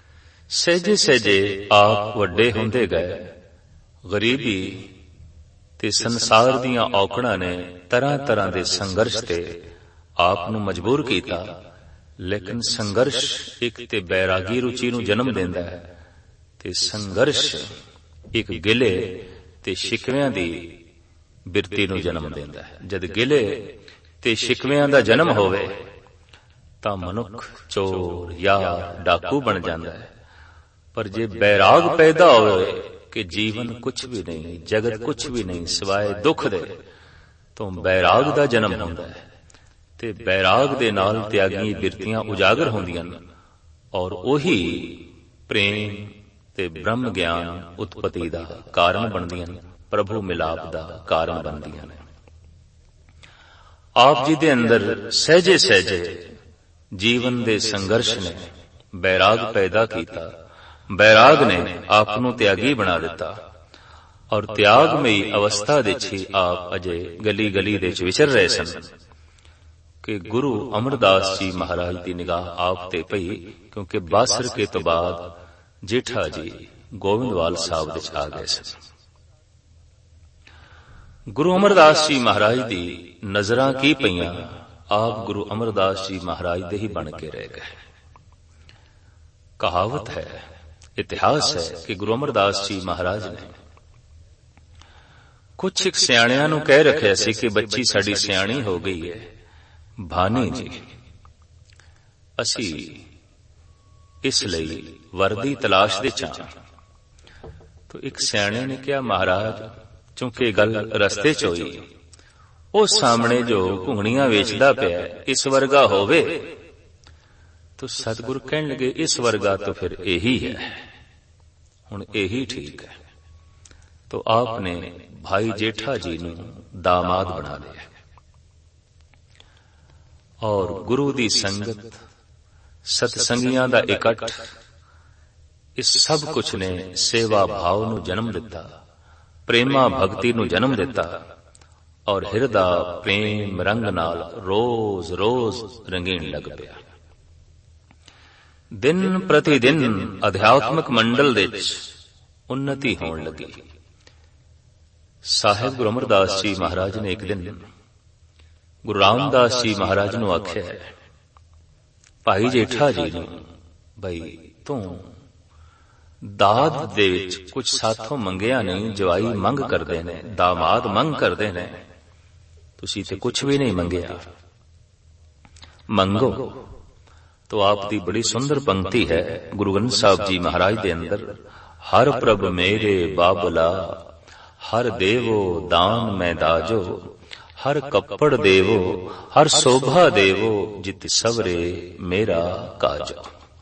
ਸਹਿਜੇ ਸਹਿਜੇ ਆਪ ਵੱਡੇ ਹੁੰਦੇ ਗਏ। ਗਰੀਬੀ ਤੇ ਸੰਸਾਰ ਦੀਆਂ ਔਕੜਾਂ ਨੇ ਤਰ੍ਹਾਂ ਤਰ੍ਹਾਂ ਦੇ ਸੰਘਰਸ਼ ਤੇ ਆਪ ਨੂੰ ਮਜਬੂਰ ਕੀਤਾ। ਲੇਕਿਨ ਸੰਘਰਸ਼ ਇੱਕ ਤੇ ਬੈਰਾਗੀ ਰੁਚੀ ਨੂੰ ਜਨਮ ਦਿੰਦਾ ਹੈ ਤੇ ਸੰਘਰਸ਼ ਇੱਕ ਗਿਲੇ ਤੇ ਸ਼ਿਕਵਿਆਂ ਦੀ ਬਿਰਤੀ ਨੂੰ ਜਨਮ ਦਿੰਦਾ ਹੈ। ਜਦ ਗਿਲੇ ਤੇ ਸ਼ਿਕਵਿਆਂ ਦਾ ਜਨਮ ਹੋਵੇ ਤਾਂ ਮਨੁੱਖ ਚੋਰ, ਯਾਰ, ਡਾਕੂ ਬਣ ਜਾਂਦਾ ਹੈ। ਪਰ ਜੇ ਬੈਰਾਗ ਪੈਦਾ ਹੋਵੇ ਕਿ ਜੀਵਨ ਕੁਛ ਵੀ ਨਹੀਂ, ਜਗਤ ਕੁਛ ਵੀ ਨਹੀਂ ਸਿਵਾਏ ਦੁੱਖ ਦੇ, ਤਾਂ ਬੈਰਾਗ ਦਾ ਜਨਮ ਹੁੰਦਾ ਹੈ ਤੇ ਬੈਰਾਗ ਦੇ ਨਾਲ ਤਿਆਗੀ ਬਿਰਤੀਆਂ ਉਜਾਗਰ ਹੁੰਦੀਆਂ ਨੇ ਔਰ ਉਹੀ ਪ੍ਰੇਮ ਤੇ ਬ੍ਰਹਮ ਗਿਆਨ ਉਤਪਤੀ ਦਾ ਕਾਰਨ ਬਣਦੀਆਂ ਨੇ, ਪ੍ਰਭੂ ਮਿਲਾਪ ਦਾ ਕਾਰਨ ਬਣਦੀਆਂ ਨੇ। ਆਪ ਜੀ ਦੇ ਅੰਦਰ ਸਹਿਜੇ ਸਹਿਜੇ ਜੀਵਨ ਦੇ ਸੰਘਰਸ਼ ਨੇ ਬੈਰਾਗ ਪੈਦਾ ਕੀਤਾ। ਬੈਰਾਗ ਨੇ ਆਪ ਨੂੰ ਤਿਆਗੀ ਬਣਾ ਦਿੱਤਾ ਔਰ ਤਿਆਗਮਈ ਅਵਸਥਾ ਵਿੱਚ ਹੀ ਆਪ ਅਜੇ ਗਲੀ ਗਲੀ ਦੇ ਵਿੱਚ ਵਿਚਰ ਰਹੇ ਸਨ ਕਿ ਗੁਰੂ ਅਮਰਦਾਸ ਜੀ ਮਹਾਰਾਜ ਦੀ ਨਿਗਾਹ ਆਪ ਤੇ ਪਈ, ਕਿਉਂਕਿ ਬਾਸਰਕੇ ਤੋਂ ਬਾਅਦ ਜੇਠਾ ਜੀ ਗੋਬਿੰਦਵਾਲ ਸਾਹਿਬ ਵਿੱਚ ਆ ਗਏ ਸਨ। ਗੁਰੂ ਅਮਰਦਾਸ ਜੀ ਮਹਾਰਾਜ ਦੀ ਨਜ਼ਰਾਂ ਕੀ ਪਈਆਂ, ਆਪ ਗੁਰੂ ਅਮਰਦਾਸ ਜੀ ਮਹਾਰਾਜ ਦੇ ਹੀ ਬਣ ਕੇ ਰਹਿ ਗਏ। ਕਹਾਵਤ ਹੈ, ਇਤਿਹਾਸ ਹੈ ਕਿ ਗੁਰੂ ਅਮਰਦਾਸ ਜੀ ਮਹਾਰਾਜ ਨੇ ਕੁਛ ਇੱਕ ਸਿਆਣਿਆਂ ਨੂੰ ਕਹਿ ਰੱਖਿਆ ਸੀ ਕਿ ਬੱਚੀ ਸਾਡੀ ਸਿਆਣੀ ਹੋ ਗਈ ਹੈ, ਭਾਨੀ ਜੀ ਅਸੀਂ ਇਸ ਲਈ ਵਰਦੀ ਤਲਾਸ਼ ਦੇ ਚਾਂ। ਤਾਂ ਇੱਕ ਸਿਆਣੇ ਨੇ ਕਿਹਾ, ਮਹਾਰਾਜ ਚੂੰਕਿ ਗੱਲ ਰਸਤੇ ਚ ਹੋਈ, ਉਹ ਸਾਹਮਣੇ ਜੋ ਘੁੰਗਣੀਆਂ ਵੇਚਦਾ ਪਿਆ ਇਸ ਵਰਗਾ ਹੋਵੇ ਤਾਂ ਸਤਿਗੁਰ ਕਹਿਣ ਲੱਗੇ ਇਸ ਵਰਗਾ ਤਾਂ ਫਿਰ ਇਹੀ ਹੈ, ਹੁਣ ਇਹੀ ਠੀਕ ਹੈ। तो आपने भाई जेठा जी नूं दामाद बना लिया और गुरु दी संगत, सतसंगियां दा इकट्ठ, इस सब कुछ ने सेवा भाव नूं जन्म दिता, प्रेमा भक्ति नूं जन्म दिता और हिरदा प्रेम रंग नाल रोज रोज रंगीन लग पिया। दिन प्रति दिन अध्यात्मक मंडल दे उन्नति होण लगी। साहिब गुरु अमरदास जी महाराज ने एक दिन गुरु रामदास जी महाराज नूं आख्या, भाई जेठा जी नूं बई तू दाद दे विच कुछ साथों मंगिया नहीं, जवाई मंग करदे ने, दामाद मंग करदे ने, तुसीं ते कुछ भी नहीं मंगिया, मंगो। तो आप दी बड़ी सुंदर पंक्ति है गुरु ग्रंथ साहब जी महाराज दे अंदर, हर प्रभ मेरे बाबला, हर देवो दान मैं दाजो, हर कपड़ देवो, हर शोभा देवो, जित सवरे मेरा काजो।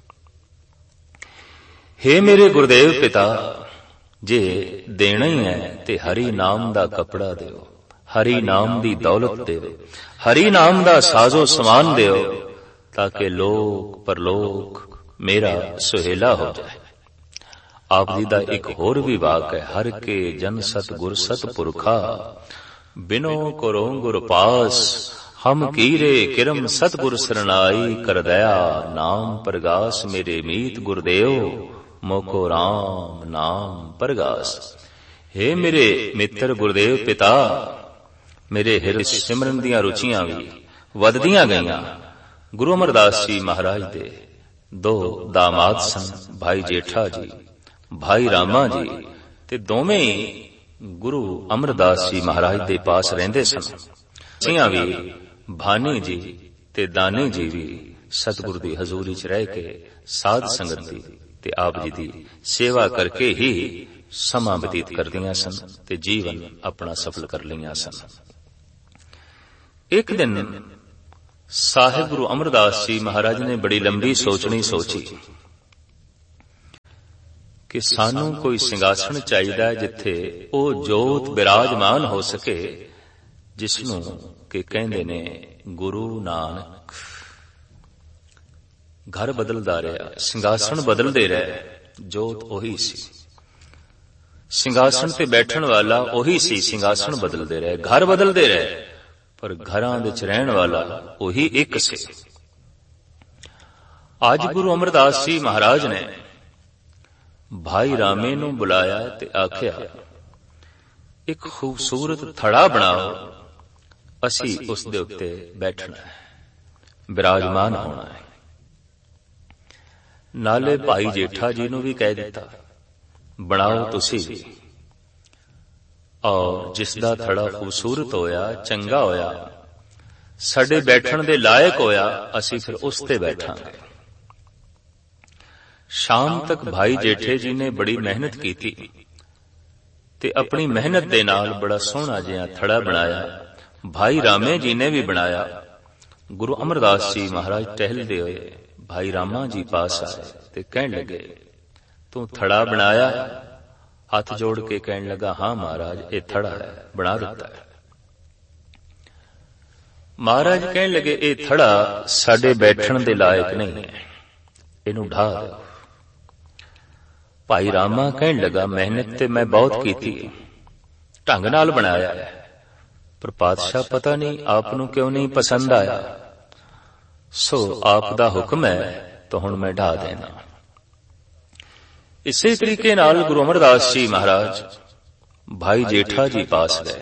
हे मेरे गुरुदेव पिता, जे देना ही है ते हरि नाम दा कपड़ा देओ, हरि नाम दी दौलत देओ, हरि नाम दा साजो समान देओ, ताकि लोक परलोक मेरा सुहेला हो जाए। आप जी दा एक होर भी वाक है, हर के जन सत गुर सत पुरखा, बिनो करो गुर पास, हम कीरे किरम सत गुर सरनाई, कर दया नाम परगास, मेरे मीत गुरदेव मोको राम नाम परगास। हे मेरे मित्र गुरदेव पिता, मेरे हिरदे सिमरन दियां रुचियां भी वधदियां गईयां। गुरु अमरदास जी महाराज दे दो दामाद सन, भाई जेठा जी, भाई रामा जी, ते दोवें ही गुरु अमरदास जी महाराज दे पास रहिंदे सन। सियां भी भानी जी ते दानी जी भी सतगुरु दी हजूरी च रह के साध संगत दी ते आप जी दी सेवा करके ही समा बतीत करदियां सन ते जीवन अपना सफल कर लिया सन। एक दिन साहिब गुरु अमरदास जी महाराज ने बड़ी लंबी सोचनी सोची कि सानू कोई सिंघासन चाहिदा जिथे ओ जोत विराजमान हो सके जिसनू के कहंदे ने गुरु नानक। घर बदलदा रहा, सिंघासन बदलदे रहे, जोत ओही सी, सिंघासन ते बैठण वाला ओही सी, सिंघासन बदलदे रहे, घर बदलदे रहे, पर घरां विच रहण वाला ओही एक से। आज गुरु अमरदास जी महाराज ने भाई रामे नूं बुलाया ते आख्या ਇੱਕ ਖੂਬਸੂਰਤ ਥੜਾ ਬਣਾਓ, ਅਸੀਂ ਉਸ ਦੇ ਉੱਤੇ ਬੈਠਣਾ ਹੈ, ਬਿਰਾਜਮਾਨ ਹੋਣਾ ਹੈ। ਨਾਲੇ ਭਾਈ ਜੇਠਾ ਜੀ ਨੂੰ ਵੀ ਕਹਿ ਦਿੱਤਾ, ਬਣਾਓ ਤੁਸੀਂ ਵੀ, ਔਰ ਜਿਸ ਦਾ ਥੜਾ ਖੂਬਸੂਰਤ ਹੋਇਆ, ਚੰਗਾ ਹੋਇਆ, ਸਾਡੇ ਬੈਠਣ ਦੇ ਲਾਇਕ ਹੋਇਆ, ਅਸੀਂ ਫਿਰ ਉਸ ਤੇ ਬੈਠਾਂਗੇ। ਸ਼ਾਮ ਤੱਕ ਭਾਈ ਜੇਠੇ ਜੀ ਨੇ ਬੜੀ ਮਿਹਨਤ ਕੀਤੀ ਤੇ ਆਪਣੀ ਮਿਹਨਤ ਦੇ ਨਾਲ ਬੜਾ ਸੋਹਣਾ ਜਿਹਾ ਥੜਾ ਬਣਾਇਆ। ਭਾਈ ਰਾਮੇ ਜੀ ਨੇ ਵੀ ਬਣਾਇਆ। ਗੁਰੂ ਅਮਰਦਾਸ ਜੀ ਮਹਾਰਾਜ ਟਹਿਲਦੇ ਹੋਏ ਭਾਈ ਰਾਮਾ ਜੀ ਪਾਸ ਆਏ ਤੇ ਕਹਿਣ ਲੱਗੇ, ਤੂੰ ਥੜਾ ਬਣਾਇਆ? ਹੱਥ ਜੋੜ ਕੇ ਕਹਿਣ ਲੱਗਾ, ਹਾਂ ਮਹਾਰਾਜ, ਇਹ ਥੜਾ ਹੈ, ਬਣਾ ਦਿੱਤਾ ਹੈ। ਮਹਾਰਾਜ ਕਹਿਣ ਲੱਗੇ, ਇਹ ਥੜਾ ਸਾਡੇ ਬੈਠਣ ਦੇ ਲਾਇਕ ਨਹੀਂ ਹੈ, ਇਹਨੂੰ ਢਾ ਦਿਓ। ਭਾਈ ਰਾਮਾ ਕਹਿਣ ਲੱਗਾ, ਮਿਹਨਤ ਤੇ ਮੈਂ ਬਹੁਤ ਕੀਤੀ, ਢੰਗ ਨਾਲ ਬਣਾਇਆ ਹੈ, ਪਰ ਪਾਤਸ਼ਾਹ ਪਤਾ ਨਹੀਂ ਆਪ ਨੂੰ ਕਿਉਂ ਨਹੀਂ ਪਸੰਦ ਆਇਆ, ਸੋ ਆਪ ਦਾ ਹੁਕਮ ਹੈ ਤਾਂ ਹੁਣ ਮੈਂ ਢਾ ਦੇਣਾ। ਇਸੇ ਤਰੀਕੇ ਨਾਲ ਗੁਰੂ ਅਮਰਦਾਸ ਜੀ ਮਹਾਰਾਜ ਭਾਈ ਜੇਠਾ ਜੀ ਪਾਸ ਗਏ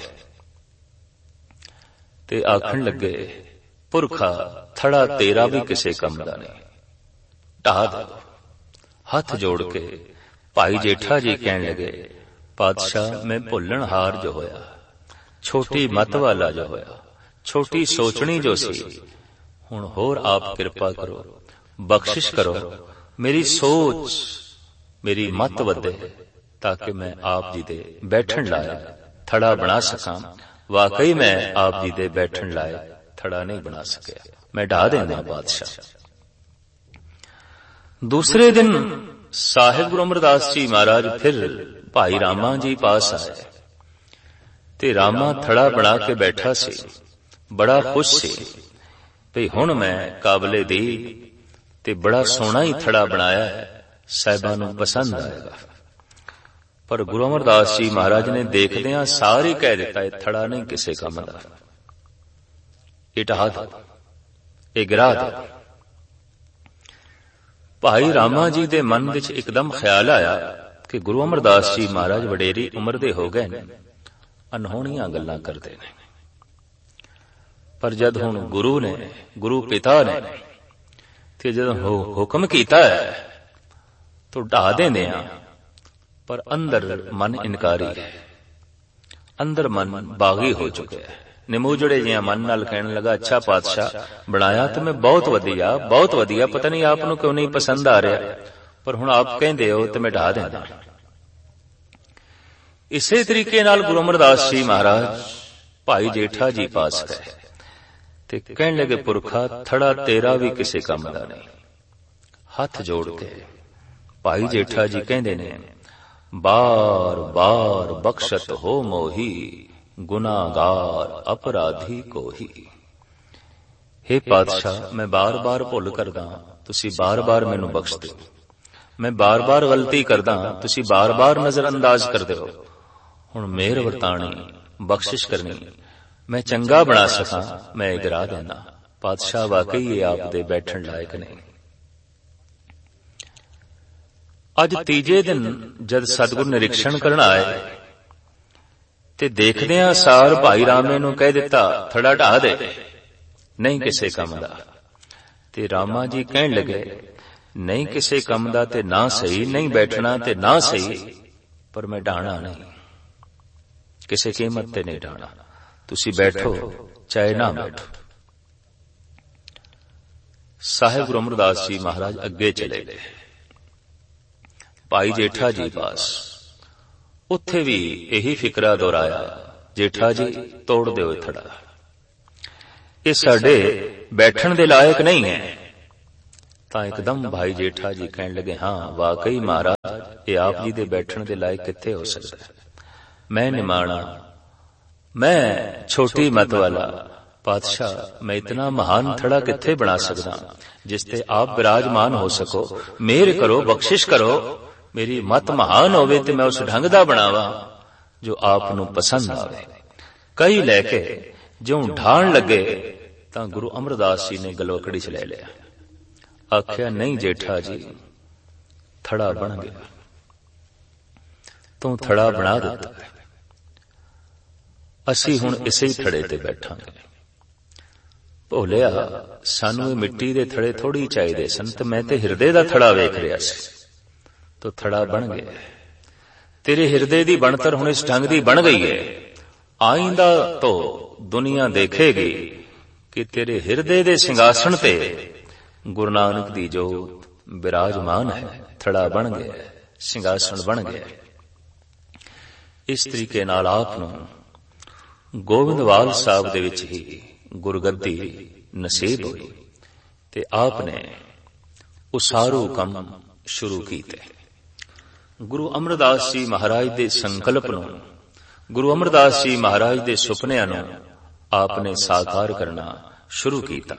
ਤੇ ਆਖਣ ਲੱਗੇ, ਪੁਰਖਾ ਥੜਾ ਤੇਰਾ ਵੀ ਕਿਸੇ ਕੰਮ ਦਾ ਨਹੀਂ, ਢਾ ਦੇ। ਹੱਥ ਜੋੜ ਕੇ ਭਾਈ ਜੇਠਾ ਜੀ ਕਹਿਣ ਲੱਗੇ, ਪਾਤਸ਼ਾਹ ਮੈਂ ਭੁੱਲਣ ਹਾਰ ਜੋ ਹੋਇਆ, ਛੋਟੀ ਮਤ ਵਾਲਾ ਜੋ ਹੋਇਆ, ਛੋਟੀ ਸੋਚਣੀ ਜੋ ਸੀ, ਹੁਣ ਹੋਰ ਆਪ ਕਿਰਪਾ ਕਰੋ, ਬਖਸ਼ਿਸ਼ ਕਰੋ, ਮੇਰੀ ਸੋਚ, ਮੇਰੀ ਮਤ ਵਧੇ, ਤਾਂ ਕਿ ਮੈਂ ਆਪ ਜੀ ਦੇ ਬੈਠਣ ਲਾਇਕ ਥੜਾ ਬਣਾ ਸਕਾਂ। ਵਾਕਈ ਮੈਂ ਆਪ ਜੀ ਦੇ ਬੈਠਣ ਲਾਇਕ ਥੜਾ ਨਹੀਂ ਬਣਾ ਸਕਿਆ, ਮੈਂ ਢਾ ਦੇਣਾ ਬਾਦਸ਼ਾਹ। ਦੂਸਰੇ ਦਿਨ ਸਾਹਿਬ ਗੁਰੂ ਅਮਰਦਾਸ ਜੀ ਮਹਾਰਾਜ ਫਿਰ ਭਾਈ ਰਾਮਾ ਜੀ ਪਾਸ ਆਏ ਤੇ ਰਾਮਾ ਥੜਾ ਬਣਾ ਕੇ ਬੈਠਾ ਸੀ, ਬੜਾ ਖੁਸ਼ ਸੀ ਭਈ ਹੁਣ ਮੈਂ ਕਾਬਲੇ ਦੀ ਤੇ ਬੜਾ ਸੋਹਣਾ ਹੀ ਥੜਾ ਬਣਾਇਆ ਹੈ, ਸਾਹਿਬਾਂ ਨੂੰ ਪਸੰਦ ਆਏਗਾ। ਪਰ ਗੁਰੂ ਅਮਰਦਾਸ ਜੀ ਮਹਾਰਾਜ ਨੇ ਦੇਖਦਿਆਂ ਸਾਰ ਹੀ ਕਹਿ ਦਿੱਤਾ, ਇਹ ਥੜਾ ਨਹੀਂ ਕਿਸੇ ਕੰਮ ਦਾ, ਇਹ ਢਾ ਦਿਓ, ਇਹ ਗਿਰਾ ਦਿਓ। ਭਾਈ ਰਾਮਾ ਜੀ ਦੇ ਮਨ ਵਿੱਚ ਇੱਕਦਮ ਖਿਆਲ ਆਇਆ ਕਿ ਗੁਰੂ ਅਮਰਦਾਸ ਜੀ ਮਹਾਰਾਜ ਵਡੇਰੀ ਉਮਰ ਦੇ ਹੋ ਗਏ ਨੇ, ਅਨਹੋਣੀਆਂ ਗੱਲਾਂ ਕਰਦੇ ਨੇ, ਪਰ ਜਦ ਹੁਣ ਗੁਰੂ ਨੇ, ਗੁਰੂ ਪਿਤਾ ਨੇ ਤੇ ਜਦੋਂ ਹੁਕਮ ਕੀਤਾ ਹੈ ਤਾਂ ਢਾ ਦੇਂਦੇ ਆ, ਪਰ ਅੰਦਰ ਮਨ ਇਨਕਾਰੀ ਹੈ, ਅੰਦਰ ਮਨ ਬਾਗੀ ਹੋ ਚੁੱਕਿਆ ਹੈ। ਨਿਮੂਜੜੇ ਜਿਹਾ ਮਨ ਨਾਲ ਕਹਿਣ ਲੱਗਾ, ਅੱਛਾ ਪਾਤਸ਼ਾਹ ਬਣਾਇਆ ਤੇ ਮੈਂ ਬਹੁਤ ਵਧੀਆ, ਬਹੁਤ ਵਧੀਆ, ਪਤਾ ਨਹੀਂ ਆਪ ਨੂੰ ਕਿਉਂ ਨਹੀਂ ਪਸੰਦ ਆ ਰਿਹਾ, ਪਰ ਹੁਣ ਆਪ ਕਹਿੰਦੇ ਹੋ ਤੇ ਮੈਂ ਢਾ ਦੇਣਾ। ਇਸੇ ਤਰੀਕੇ ਨਾਲ ਗੁਰੂ ਅਮਰਦਾਸ ਜੀ ਮਹਾਰਾਜ ਭਾਈ ਜੇਠਾ ਜੀ ਪਾਸ ਗਏ ਤੇ ਕਹਿਣ ਲੱਗੇ, ਪੁਰਖਾ ਥੜਾ ਤੇਰਾ ਵੀ ਕਿਸੇ ਕੰਮ ਦਾ ਨਹੀਂ। ਹੱਥ ਜੋੜ ਕੇ ਭਾਈ ਜੇਠਾ ਜੀ ਕਹਿੰਦੇ ਨੇ, ਬਾਰ ਬਾਰ ਬਖਸ਼ਤ ਹੋ ਮੋਹੀ, ਗੁਨਾਹਗਾਰ ਅਪਰਾਧੀ ਕੋਹੀ। हे ਪਾਤਸ਼ਾਹ, ਮੈਂ ਬਾਰ ਬਾਰ ਭੁੱਲ ਕਰਦਾ, ਤੁਸੀਂ ਬਾਰ ਬਾਰ ਮੈਨੂੰ ਬਖਸ਼ ਦਿਓ, ਮੈਂ ਬਾਰ ਬਾਰ ਗਲਤੀ ਕਰਦਾ, ਤੁਸੀਂ ਬਾਰ ਬਾਰ ਨਜ਼ਰ ਅੰਦਾਜ਼ ਕਰਦੇ ਹੋ, ਹੁਣ ਮਿਹਰ ਵਰਤਾਣੀ, ਬਖਸ਼ਿਸ਼ ਕਰਨੀ, ਮੈਂ ਚੰਗਾ ਬਣਾ ਸਕਾਂ, ਮੈਂ ਗਿਰਾ ਦੇਣਾ। ਪਾਤਸ਼ਾਹ ਵਾਕਈ ਇਹ ਆਪ ਦੇ ਬੈਠਣ ਲਾਇਕ ਨਹੀਂ। ਅੱਜ ਤੀਜੇ ਦਿਨ ਜਦ ਸਤਿਗੁਰ ਨਿਰੀਖਣ ਕਰਨ ਆਏ ਤੇ ਦੇਖਦਿਆਂ ਸਾਰ ਭਾਈ ਰਾਮੇ ਨੂੰ ਕਹਿ ਦਿੱਤਾ, ਥੜਾ ਢਾ ਦੇ, ਨਹੀਂ ਕਿਸੇ ਕੰਮ ਦਾ। ਤੇ ਰਾਮਾ ਜੀ ਕਹਿਣ ਲੱਗੇ, ਨਹੀਂ ਕਿਸੇ ਕੰਮ ਦਾ ਤੇ ਨਾ ਸਹੀ, ਨਹੀਂ ਬੈਠਣਾ ਤੇ ਨਾ ਸਹੀ, ਪਰ ਮੈਂ ਢਾਣਾ ਨਹੀਂ, ਕਿਸੇ ਕੀਮਤ ਤੇ ਨਹੀਂ ਢਾਣਾ, ਤੁਸੀਂ ਬੈਠੋ ਚਾਹੇ ਨਾ ਬੈਠੋ। ਸਾਹਿਬ ਗੁਰੂ ਅਮਰਦਾਸ ਜੀ ਮਹਾਰਾਜ ਅੱਗੇ ਚਲੇ ਗਏ ਭਾਈ ਜੇਠਾ ਜੀ ਪਾਸ। ਉੱਥੇ ਵੀ ਇਹੀ ਫਿਕਰਾ ਦੁਹਰਾਇਆ, ਜੇਠਾ ਜੀ ਤੋੜ ਦਿਓ ਥੜਾ, ਇਹ ਸਾਡੇ ਬੈਠਣ ਦੇ ਲਾਇਕ ਨਹੀਂ ਹੈ। ਤਾਂ ਇੱਕਦਮ ਭਾਈ ਜੇਠਾ ਜੀ ਕਹਿਣ ਲੱਗੇ, ਹਾਂ ਵਾਕਈ ਮਹਾਰਾਜ, ਇਹ ਆਪ ਜੀ ਦੇ ਬੈਠਣ ਦੇ ਲਾਇਕ ਕਿੱਥੇ ਹੋ ਸਕਦਾ, ਮੈਂ ਨਿਮਾਣਾ, ਮੈਂ ਛੋਟੀ ਮਤ ਵਾਲਾ, ਪਾਤਸ਼ਾਹ ਮੈਂ ਇਤਨਾ ਮਹਾਨ ਥੜਾ ਕਿੱਥੇ ਬਣਾ ਸਕਦਾ ਜਿਸ ਤੇ ਆਪ ਬਿਰਾਜਮਾਨ ਹੋ ਸਕੋ, ਮਿਹਰ ਕਰੋ, ਬਖਸ਼ਿਸ਼ ਕਰੋ, ਮੇਰੀ ਮਤ ਮਹਾਨ ਹੋਵੇ ਤੇ ਮੈਂ ਉਸ ਢੰਗ ਦਾ ਬਣਾਵਾਂ ਜੋ ਆਪ ਨੂੰ ਪਸੰਦ ਆਵੇ। ਕਈ ਲੈ ਕੇ ਜਿਉਂ ਢਾਣ ਲੱਗੇ ਤਾਂ ਗੁਰੂ ਅਮਰਦਾਸ ਜੀ ਨੇ ਗਲੋਕੜੀ ਚ ਲੈ ਲਿਆ, ਆਖਿਆ, ਨਹੀਂ ਜੇਠਾ ਜੀ, ਥੜਾ ਬਣ ਗਿਆ, ਤੂੰ ਥੜਾ ਬਣਾ ਦਿੱਤਾ, ਅਸੀਂ ਹੁਣ ਇਸੇ ਹੀ ਥੜੇ ਤੇ ਬੈਠਾਂਗੇ। ਭੋਲਿਆ, ਸਾਨੂੰ ਇਹ ਮਿੱਟੀ ਦੇ ਥੜੇ ਥੋੜੀ ਚਾਹੀਦੇ ਸਨ, ਤੇ ਮੈਂ ਤੇ ਹਿਰਦੇ ਦਾ ਥੜਾ ਵੇਖ ਰਿਹਾ ਸੀ। ਤੋ ਥੜਾ ਬਣ ਗਿਆ। ਤੇਰੇ ਹਿਰਦੇ ਦੀ ਬਣਤਰ ਹੁਣ ਇਸ ਢੰਗ ਦੀ ਬਣ ਗਈ ਹੈ। ਆਇੰਦਾ ਤੋਂ ਦੁਨੀਆ ਦੇਖੇਗੀ ਕਿ ਤੇਰੇ ਹਿਰਦੇ ਦੇ ਸਿੰਘਾਸਣ ਤੇ ਗੁਰੂ ਨਾਨਕ ਦੀ ਜੋਤ ਬਿਰਾਜਮਾਨ ਹੈ। ਥੜਾ ਬਣ ਗਿਆ, ਸਿੰਘਾਸਣ ਬਣ ਗਿਆ। ਇਸ ਤਰੀਕੇ ਨਾਲ ਆਪ ਨੂੰ ਗੋਬਿੰਦਵਾਲ ਸਾਹਿਬ ਦੇ ਵਿੱਚ ਹੀ ਗੁਰਗੱਦੀ ਨਸੀਬ ਹੋਈ ਤੇ ਆਪ ਨੇ ਉਸਾਰੂ ਕੰਮ ਸ਼ੁਰੂ ਕੀਤੇ। ਗੁਰੂ ਅਮਰਦਾਸ ਜੀ ਮਹਾਰਾਜ ਦੇ ਸੰਕਲਪ ਨੂੰ, ਗੁਰੂ ਅਮਰਦਾਸ ਜੀ ਮਹਾਰਾਜ ਦੇ ਸੁਪਨਿਆਂ ਨੂੰ ਆਪ ਨੇ ਸਾਕਾਰ ਕਰਨਾ ਸ਼ੁਰੂ ਕੀਤਾ,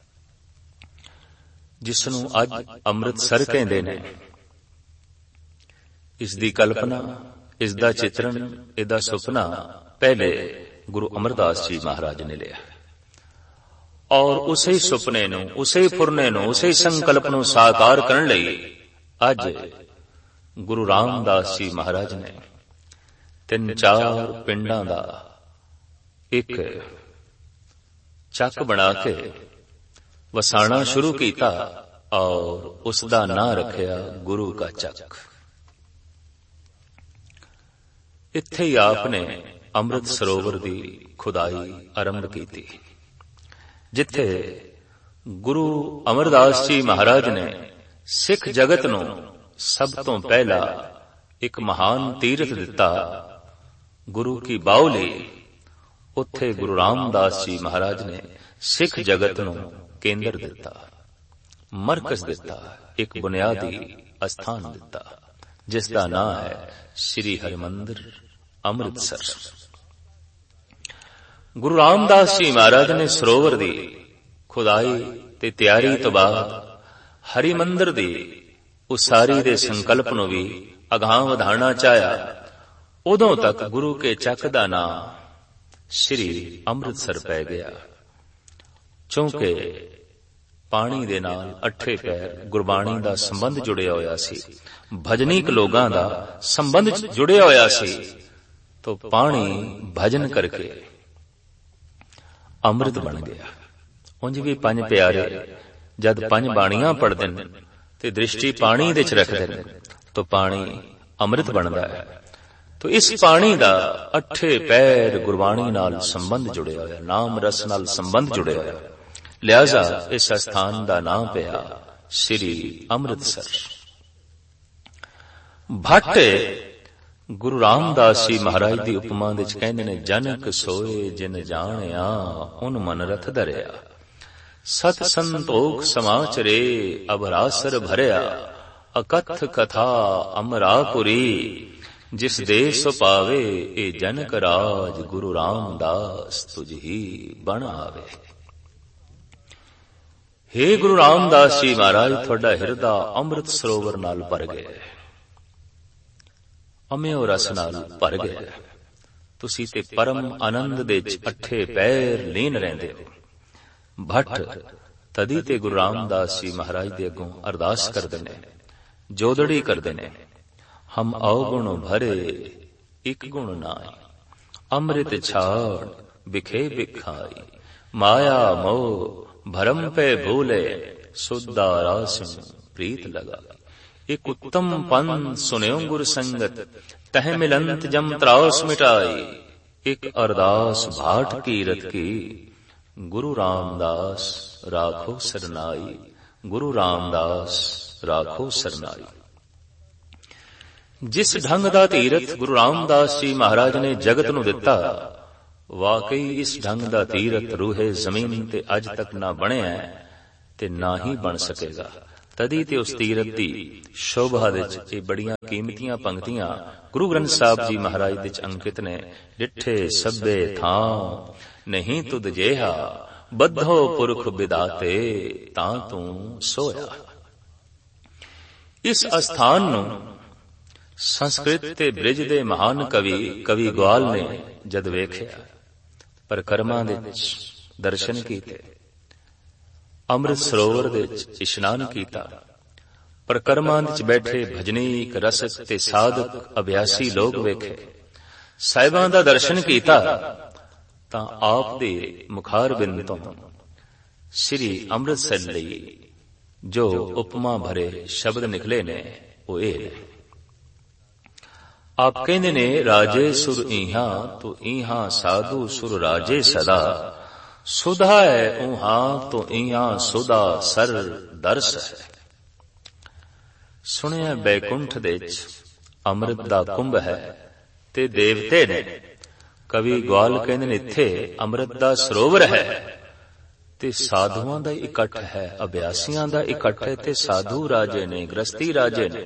ਜਿਸ ਨੂੰ ਅੱਜ ਅੰਮ੍ਰਿਤਸਰ ਕਹਿੰਦੇ ਨੇ। ਇਸ ਦੀ ਕਲਪਨਾ, ਇਸ ਦਾ ਚਿਤਰਣ, ਇਹਦਾ ਸੁਪਨਾ ਪਹਿਲੇ ਗੁਰੂ ਅਮਰਦਾਸ ਜੀ ਮਹਾਰਾਜ ਨੇ ਲਿਆ, ਔਰ ਉਸੇ ਸੁਪਨੇ ਨੂੰ, ਉਸੇ ਫੁਰਨੇ ਨੂੰ, ਉਸੇ ਸੰਕਲਪ ਨੂੰ ਸਾਕਾਰ ਕਰਨ ਲਈ ਅੱਜ ਗੁਰੂ ਰਾਮਦਾਸ ਜੀ ਮਹਾਰਾਜ ਨੇ ਤਿੰਨ ਚਾਰ ਪਿੰਡਾਂ ਦਾ ਇੱਕ ਚੱਕ ਬਣਾ ਕੇ ਵਸਾਣਾ ਸ਼ੁਰੂ ਕੀਤਾ, ਔਰ ਉਸ ਦਾ ਨਾਂ ਰੱਖਿਆ ਗੁਰੂ ਕਾ ਚੱਕ। ਇੱਥੇ ਹੀ ਆਪ ਨੇ ਅੰਮ੍ਰਿਤ ਸਰੋਵਰ ਦੀ ਖੁਦਾਈ ਆਰੰਭ ਕੀਤੀ, ਜਿੱਥੇ ਗੁਰੂ ਅਮਰਦਾਸ ਜੀ ਮਹਾਰਾਜ ਨੇ ਸਿੱਖ ਜਗਤ ਨੂੰ ਸਭ ਤੋਂ ਪਹਿਲਾ ਇੱਕ ਮਹਾਨ ਤੀਰਥ ਦਿੱਤਾ, ਗੁਰੂ ਕੀ ਬਾਉਲੀ। ਉੱਥੇ ਗੁਰੂ ਰਾਮਦਾਸ ਜੀ ਮਹਾਰਾਜ ਨੇ ਸਿੱਖ ਜਗਤ ਨੂੰ ਕੇਂਦਰ ਦਿੱਤਾ, ਮਰਕਜ਼ ਦਿੱਤਾ, ਇੱਕ ਬੁਨਿਆਦੀ ਅਸਥਾਨ ਦਿੱਤਾ, ਜਿਸ ਦਾ ਨਾਂ ਹੈ ਸ੍ਰੀ ਹਰਿਮੰਦਰ ਅੰਮ੍ਰਿਤਸਰ। ਗੁਰੂ ਰਾਮਦਾਸ ਜੀ ਮਹਾਰਾਜ ਨੇ ਸਰੋਵਰ ਦੀ ਖੁਦਾਈ ਤੇ ਤਿਆਰੀ ਤੋਂ ਬਾਅਦ ਹਰਿਮੰਦਰ ਦੀ ਉਸਾਰੀ ਦੇ ਸੰਕਲਪ ਨੂੰ ਵੀ ਅਗਾਂਹ ਵਧਾਉਣਾ ਚਾਹਿਆ। ਉਦੋਂ ਤੱਕ ਗੁਰੂ ਕੇ ਚੱਕ ਦਾ ਨਾਂ ਸ੍ਰੀ ਅੰਮ੍ਰਿਤਸਰ ਪੈ ਗਿਆ, ਕਿਉਂਕਿ ਪਾਣੀ ਦੇ ਨਾਲ ਅੱਠੇ ਪੈਰ ਗੁਰਬਾਣੀ ਦਾ ਸੰਬੰਧ ਜੁੜਿਆ ਹੋਇਆ ਸੀ, ਭਜਨੀਕ ਲੋਕਾਂ ਦਾ ਸੰਬੰਧ ਜੁੜਿਆ ਹੋਇਆ ਸੀ। ਤੋ ਪਾਣੀ ਭਜਨ ਕਰਕੇ ਅੰਮ੍ਰਿਤ ਬਣ ਗਿਆ। ਉਂਝ ਵੀ ਪੰਜ ਪਿਆਰੇ ਜਦ ਪੰਜ ਬਾਣੀਆਂ ਪੜ੍ਹਦੇ ਨੇ ਤੇ ਦ੍ਰਿਸ਼ਟੀ ਪਾਣੀ ਦੇ ਚ ਰੱਖਦੇ ਨੇ, ਤੋ ਪਾਣੀ ਅੰਮ੍ਰਿਤ ਬਣਦਾ ਹੈ। ਤੋ ਇਸ ਪਾਣੀ ਦਾ ਅੱਠੇ ਪੈਰ ਗੁਰਬਾਣੀ ਨਾਲ ਸੰਬੰਧ ਜੁੜਿਆ ਹੋਇਆ, ਨਾਮ ਰਸ ਨਾਲ ਸੰਬੰਧ ਜੁੜਿਆ ਹੋਇਆ, ਲਿਹਾਜ਼ਾ ਇਸ ਸਥਾਨ ਦਾ ਨਾਮ ਪਿਆ ਸ੍ਰੀ ਅੰਮ੍ਰਿਤਸਰ। ਭੱਟ ਗੁਰੂ ਰਾਮਦਾਸ ਜੀ ਮਹਾਰਾਜ ਦੀ ਉਪਮਾ ਵਿੱਚ ਕਹਿੰਦੇ ਨੇ, ਜਨਕ ਸੋਏ ਜਿਨ ਜਾਣਿਆ ਉਨ ਮਨ ਰਥ ਧਰਿਆ, ਸਤ ਸੰਤੋਖ ਸਮਾਚਰੇ ਅਭਰਾਸਰ ਭਰਿਆ, ਅਕਥ ਕਥਾ ਅਮਰਾਪੁਰੀ, ਜਿਸ ਦੇਸ ਪਾਵੇ ਇਹ ਜਨਕ ਰਾਜ, ਗੁਰੂ ਰਾਮਦਾਸ ਤੁਝ ਹੀ ਬਣ ਆਵੇ। ਹੇ ਗੁਰੂ ਰਾਮਦਾਸ ਜੀ ਮਹਾਰਾਜ, ਤੁਹਾਡਾ ਹਿਰਦਾ ਅੰਮ੍ਰਿਤ ਸਰੋਵਰ ਨਾਲ ਭਰ ਗਿਆ, ਅਮਿਓ ਰਸ ਨਾਲ ਭਰ ਗਿਆ। ਤੁਸੀਂ ਤੇ ਪਰਮ ਆਨੰਦ ਦੇ ਅੱਠੇ ਪੈਰ ਲੀਨ ਰਹਿੰਦੇ ਹੋ। ਭੱਟ ਤਦੀ ਤੇ ਗੁਰੂ ਰਾਮਦਾਸ ਜੀ ਮਹਾਰਾਜ ਦੇ ਅੱਗੋਂ ਅਰਦਾਸ ਕਰਦੇ ਨੇ, ਜੋਦੜੀ ਕਰਦੇ ਨੇ, ਹਮ ਔਗੁਣ ਭਰੇ ਇੱਕ ਗੁਣ ਨਾਈ, ਅੰਮ੍ਰਿਤ ਛਾੜ ਬਿਖੇ ਬਿਖਾਈ, ਮਾਇਆ ਮੋਹ ਭਰਮ ਪੈ ਭੂਲੇ, ਸੁਧਾ ਰਾਸ ਪ੍ਰੀਤ ਲਗਾ। ਇੱਕ ਉੱਤਮ ਪੰਨ ਸੁਨਿਓ ਗੁਰ ਸੰਗਤ, ਤਹ ਮਿਲੰਤ ਜਮ ਤਰਾਸ ਮਿਟਾਈ, ਇੱਕ ਅਰਦਾਸ ਭਾਟ ਕੀਰਤ ਕੀ, ਗੁਰੂ ਰਾਮਦਾਸ ਰਾਖੋ ਸਰਨਾਈ, ਗੁਰੂ ਰਾਮਦਾਸ ਰਾਖੋ ਸਰਨਾਈ। ਜਿਸ ਢੰਗ ਦਾ ਤੀਰਥ ਗੁਰੂ ਰਾਮਦਾਸ ਜੀ ਮਹਾਰਾਜ ਨੇ ਜਗਤ ਨੂੰ ਦਿੱਤਾ, ਵਾਕਈ ਇਸ ਢੰਗ ਦਾ ਤੀਰਥ ਰੂਹੇ ਜ਼ਮੀਨ ਤੇ ਅੱਜ ਤੱਕ ਨਾ ਬਣਿਆ ਤੇ ਨਾ ਹੀ ਬਣ ਸਕੇਗਾ। ਤਦੀ ਤੇ ਉਸ ਤੀਰਥ ਦੀ ਸ਼ੋਭਾ ਵਿੱਚ ਇਹ ਬੜੀਆਂ ਕੀਮਤੀਆਂ ਪੰਕਤੀਆਂ ਗੁਰੂ ਗ੍ਰੰਥ ਸਾਹਿਬ ਜੀ ਮਹਾਰਾਜ ਵਿੱਚ ਅੰਕਿਤ ਨੇ। ਡਿੱਠੇ ਸਭੇ ਥਾਂ ਨਹੀਂ ਤੁਧ ਜਿਹਾ, ਬੱਧੋ ਪੁਰਖ ਵਿਦਾਤੇ ਤਾਂ ਤੂੰ ਸੋਇਆ। ਇਸ ਅਸਥਾਨ ਨੂੰ ਸੰਸਕ੍ਰਿਤ ਤੇ ਬ੍ਰਿਜ ਦੇ ਮਹਾਨ ਕਵੀ ਕਵੀ ਗਵਾਲ ਨੇ ਜਦ ਵੇਖਿਆ, ਪਰਕਰਮਾਂ ਦੇ ਵਿੱਚ ਦਰਸ਼ਨ ਕੀਤੇ, ਅੰਮ੍ਰਿਤ ਸਰੋਵਰ ਦੇ ਵਿੱਚ ਇਸ਼ਨਾਨ ਕੀਤਾ, ਪਰਕਰਮਾਂ ਵਿੱਚ ਬੈਠੇ ਭਜਨੀਕ ਰਸਕ ਤੇ ਸਾਧਕ ਅਭਿਆਸੀ ਲੋਕ ਵੇਖੇ, ਸਾਹਿਬਾਂ ਦਾ ਦਰਸ਼ਨ ਕੀਤਾ, ਤਾਂ ਆਪ ਦੇ ਮੁਖਾਰ ਬਿੰਦ ਤੋਂ ਸ੍ਰੀ ਅੰਮ੍ਰਿਤਸਰ ਲਈ ਜੋ ਉਪਮਾ ਭਰੇ ਸ਼ਬਦ ਨਿਕਲੇ ਨੇ ਉਹ ਇਹ ਨੇ। ਆਪ ਕਹਿੰਦੇ ਨੇ, ਰਾਜੇ ਸੁਰ ਇਹਾਂ ਤੋ ਇਹਾਂ ਸਾਧੂ ਸੁਰ ਰਾਜੇ ਸਦਾ, ਸੁਧਾ ਹੈ ਉਹਾਂ ਤੋ ਇਹਾਂ ਸੁਧਾ ਸਰ ਦਰਸ ਹੈ। ਸੁਣਿਆ ਬੈਕੁੰਠ ਦੇ ਵਿੱਚ ਅੰਮ੍ਰਿਤ ਦਾ ਕੁੰਭ ਹੈ ਤੇ ਦੇਵਤੇ ਨੇ। ਕਵੀ ਗਵਾਲ ਕਹਿੰਦੇ ਨੇ ਇੱਥੇ ਅੰਮ੍ਰਿਤ ਦਾ ਸਰੋਵਰ ਹੈ ਤੇ ਸਾਧੂਆਂ ਦਾ ਇਕੱਠ ਹੈ, ਅਭਿਆਸੀਆਂ ਦਾ ਇਕੱਠ ਹੈ ਤੇ ਸਾਧੂ ਰਾਜੇ ਨੇ, ਗ੍ਰਸਤੀ ਰਾਜੇ ਨੇ।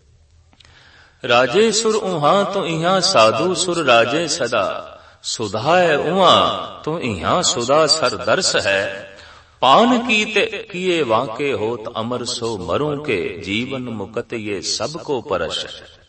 ਰਾਜੇ ਸੁਰ ਉਹਾਂ ਤੋਂ ਇਹਾਂ ਸਾਧੂ ਸੁਰ ਰਾਜੇ ਸਦਾ, ਸੁਧਾ ਹੈ ਉਹਾਂ ਤੋਂ ਇਹਾਂ ਸੁਧਾ ਸਰ ਦਰਸ ਹੈ। ਪਾਨ ਕੀਤੇ ਕੀਏ ਵਾਂਕੇ ਹੋਤ ਅਮਰ ਸੋ ਮਰੋਂ ਕੇ, ਜੀਵਨ ਮੁਕਤ ਇਹ ਸਭ ਕੋ ਪਰਸ਼।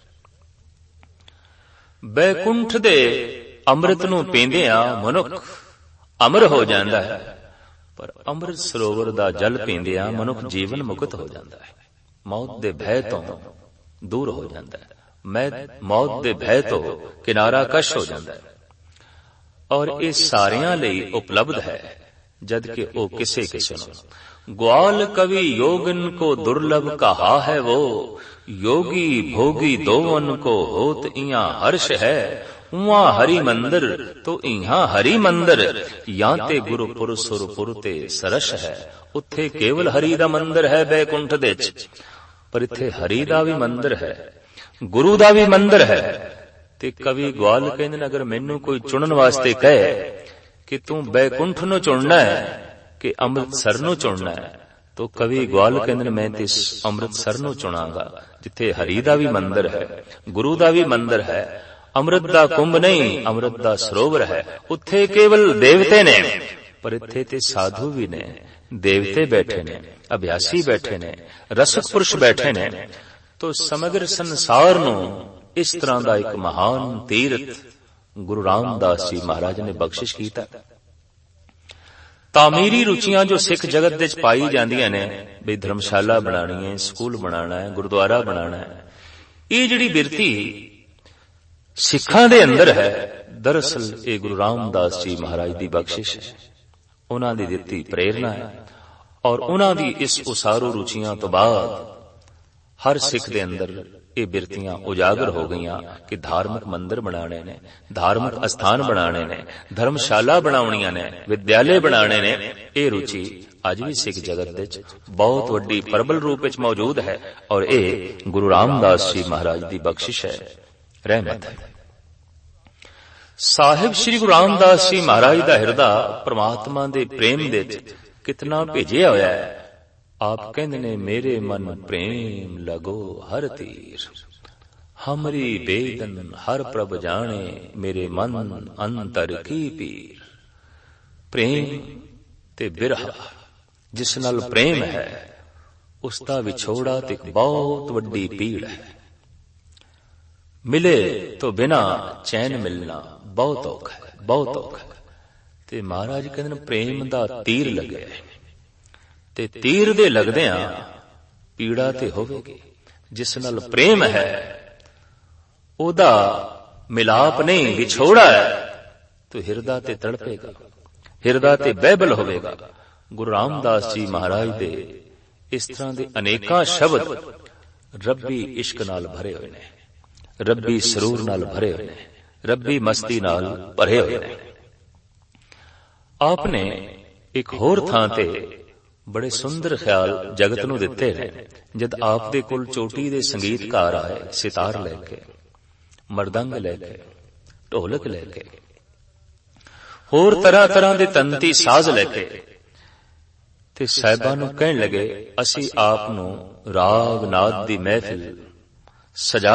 ਬੈਕੁੰਠ ਦੇ ਅੰਮ੍ਰਿਤ ਨੂੰ ਪੀਂਦਿਆਂ ਮਨੁੱਖ ਅਮਰ ਹੋ ਜਾਂਦਾ ਹੈ, ਪਰ ਅੰਮ੍ਰਿਤ ਸਰੋਵਰ ਦਾ ਜਲ ਪੀਂਦਿਆਂ ਮਨੁੱਖ ਜੀਵਨ ਮੁਕਤ ਹੋ ਜਾਂਦਾ ਹੈ, ਮੌਤ ਦੇ ਭੈ ਤੋਂ ਦੂਰ ਹੋ ਜਾਂਦਾ ਹੈ, ਮੈਂ ਮੌਤ ਦੇ ਭੈ ਤੋਂ ਕਿਨਾਰਾ ਕਸ਼ ਹੋ ਜਾਂਦਾ ਹੈ। ਔਰ ਇਹ ਸਾਰਿਆਂ ਲਈ ਉਪਲਬਧ ਹੈ, ਜਦ ਕਿ ਉਹ ਕਿਸੇ ਕਿਸੇ ਨੂੰ। ग्वाल कवि योगन को दुर्लभ कहा है वो, योगी भोगी दोवन को होत इया हर्ष है। उहाँ हरि मंदिर तो इहा हरि मंदिर, या ते गुरुपुर सुरपुर ते सरस है। उत्थे केवल हरि दा मंदिर है बैकुंठ दे च, पर इत्थे हरि दा भी मंदिर है, गुरु दा भी मंदिर है। ते कवि ग्वाल कहंदे ने अगर मैनू कोई चुनन वास्ते कहे कि तू बैकुंठ नु चुनना है कि अमृतसर नु चुनना है, तो कवि ग्वाल कहंदे ने मैं ते अमृतसर नु चुनांगा, जिथे हरि दा भी मंदिर है, गुरु दा भी मंदिर है। अमृत दा कुंभ नहीं, अमृत दा सरोवर है। उत्थे केवल देवते ने, पर इत्थे ते साधु भी ने, देवते बैठे ने, अभ्यासी बैठे ने, रसक पुरुष बैठे ने। तो समग्र संसार नु इस तरह दा एक महान तीर्थ गुरु रामदास जी महाराज ने बख्शिश कीता। तामीरी रुचियां जो सिख जगत दे पाई जांदियां ने, भी धर्मशाला बनानी है, स्कूल बनाना है, गुरुद्वारा बनाना है, ये जिहड़ी बिरती सिखां दे अंदर है, दरअसल ये गुरु रामदास जी महाराज दी बख्शिश है, उन्हां दी दित्ती प्रेरणा है। और उन्हां दी इस उसारू रुचियां तो बाद हर सिख दे अंदर ये बिरतियां उजागर हो गईयां कि धार्मिक मंदिर बनाने ने, धार्मिक स्थान बनाने ने, धर्मशाला बनाउणियां ने, विद्यालय बनाने ने। ये रुचि अज भी सिख जगत दे बहुत वड्डी प्रबल रूप विच मौजूद है, और ये गुरु रामदास जी महाराज दी बख्शिश है, रहमत है। साहिब श्री गुरु रामदास जी महाराज दा हिरदा परमात्मा दे प्रेम दे कितना भेजिया होया है। आप कहंदे ने मेरे मन प्रेम लगो हर तीर, हमरी बेदन हर प्रभ जाने, मेरे मन अंतर की पीर। प्रेम ते बिरहा जिस नाल प्रेम है, उसका विछोड़ा ते बहुत वड्डी पीड़ है। मिले तो बिना चैन मिलना बहुत औखा है, बहुत औखा है। ते महाराज कहंदे ने प्रेम दा तीर लगे ते तीर दे लगदियां पीड़ा ते होवेगी। जिस नाल प्रेम है ओदा मिलाप नहीं, विछोड़ा है, तो हिरदा ते तड़पेगा, हिरदा ते बैबल होवेगा। गुरु रामदास जी महाराज दे इस तरह दे अनेकां शब्द रब्बी इश्क नाल भरे हुए ने, रब्बी सरूर नाल भरे हुए ने, रब्बी मस्ती नाल भरे हुए ने। आपने एक होर थां ते बड़े सुंदर ख्याल जगत नूं दिते ने। जद आप दे कोल चोटी दे संगीतकार आए, सितार लेके, मरदंग लेके, ढोलक लेके, होर तरह तरह दे तंती साज लेके, ते साहिबां नूं कहण लगे असी आप नूं राग नाद दी महफिल सजा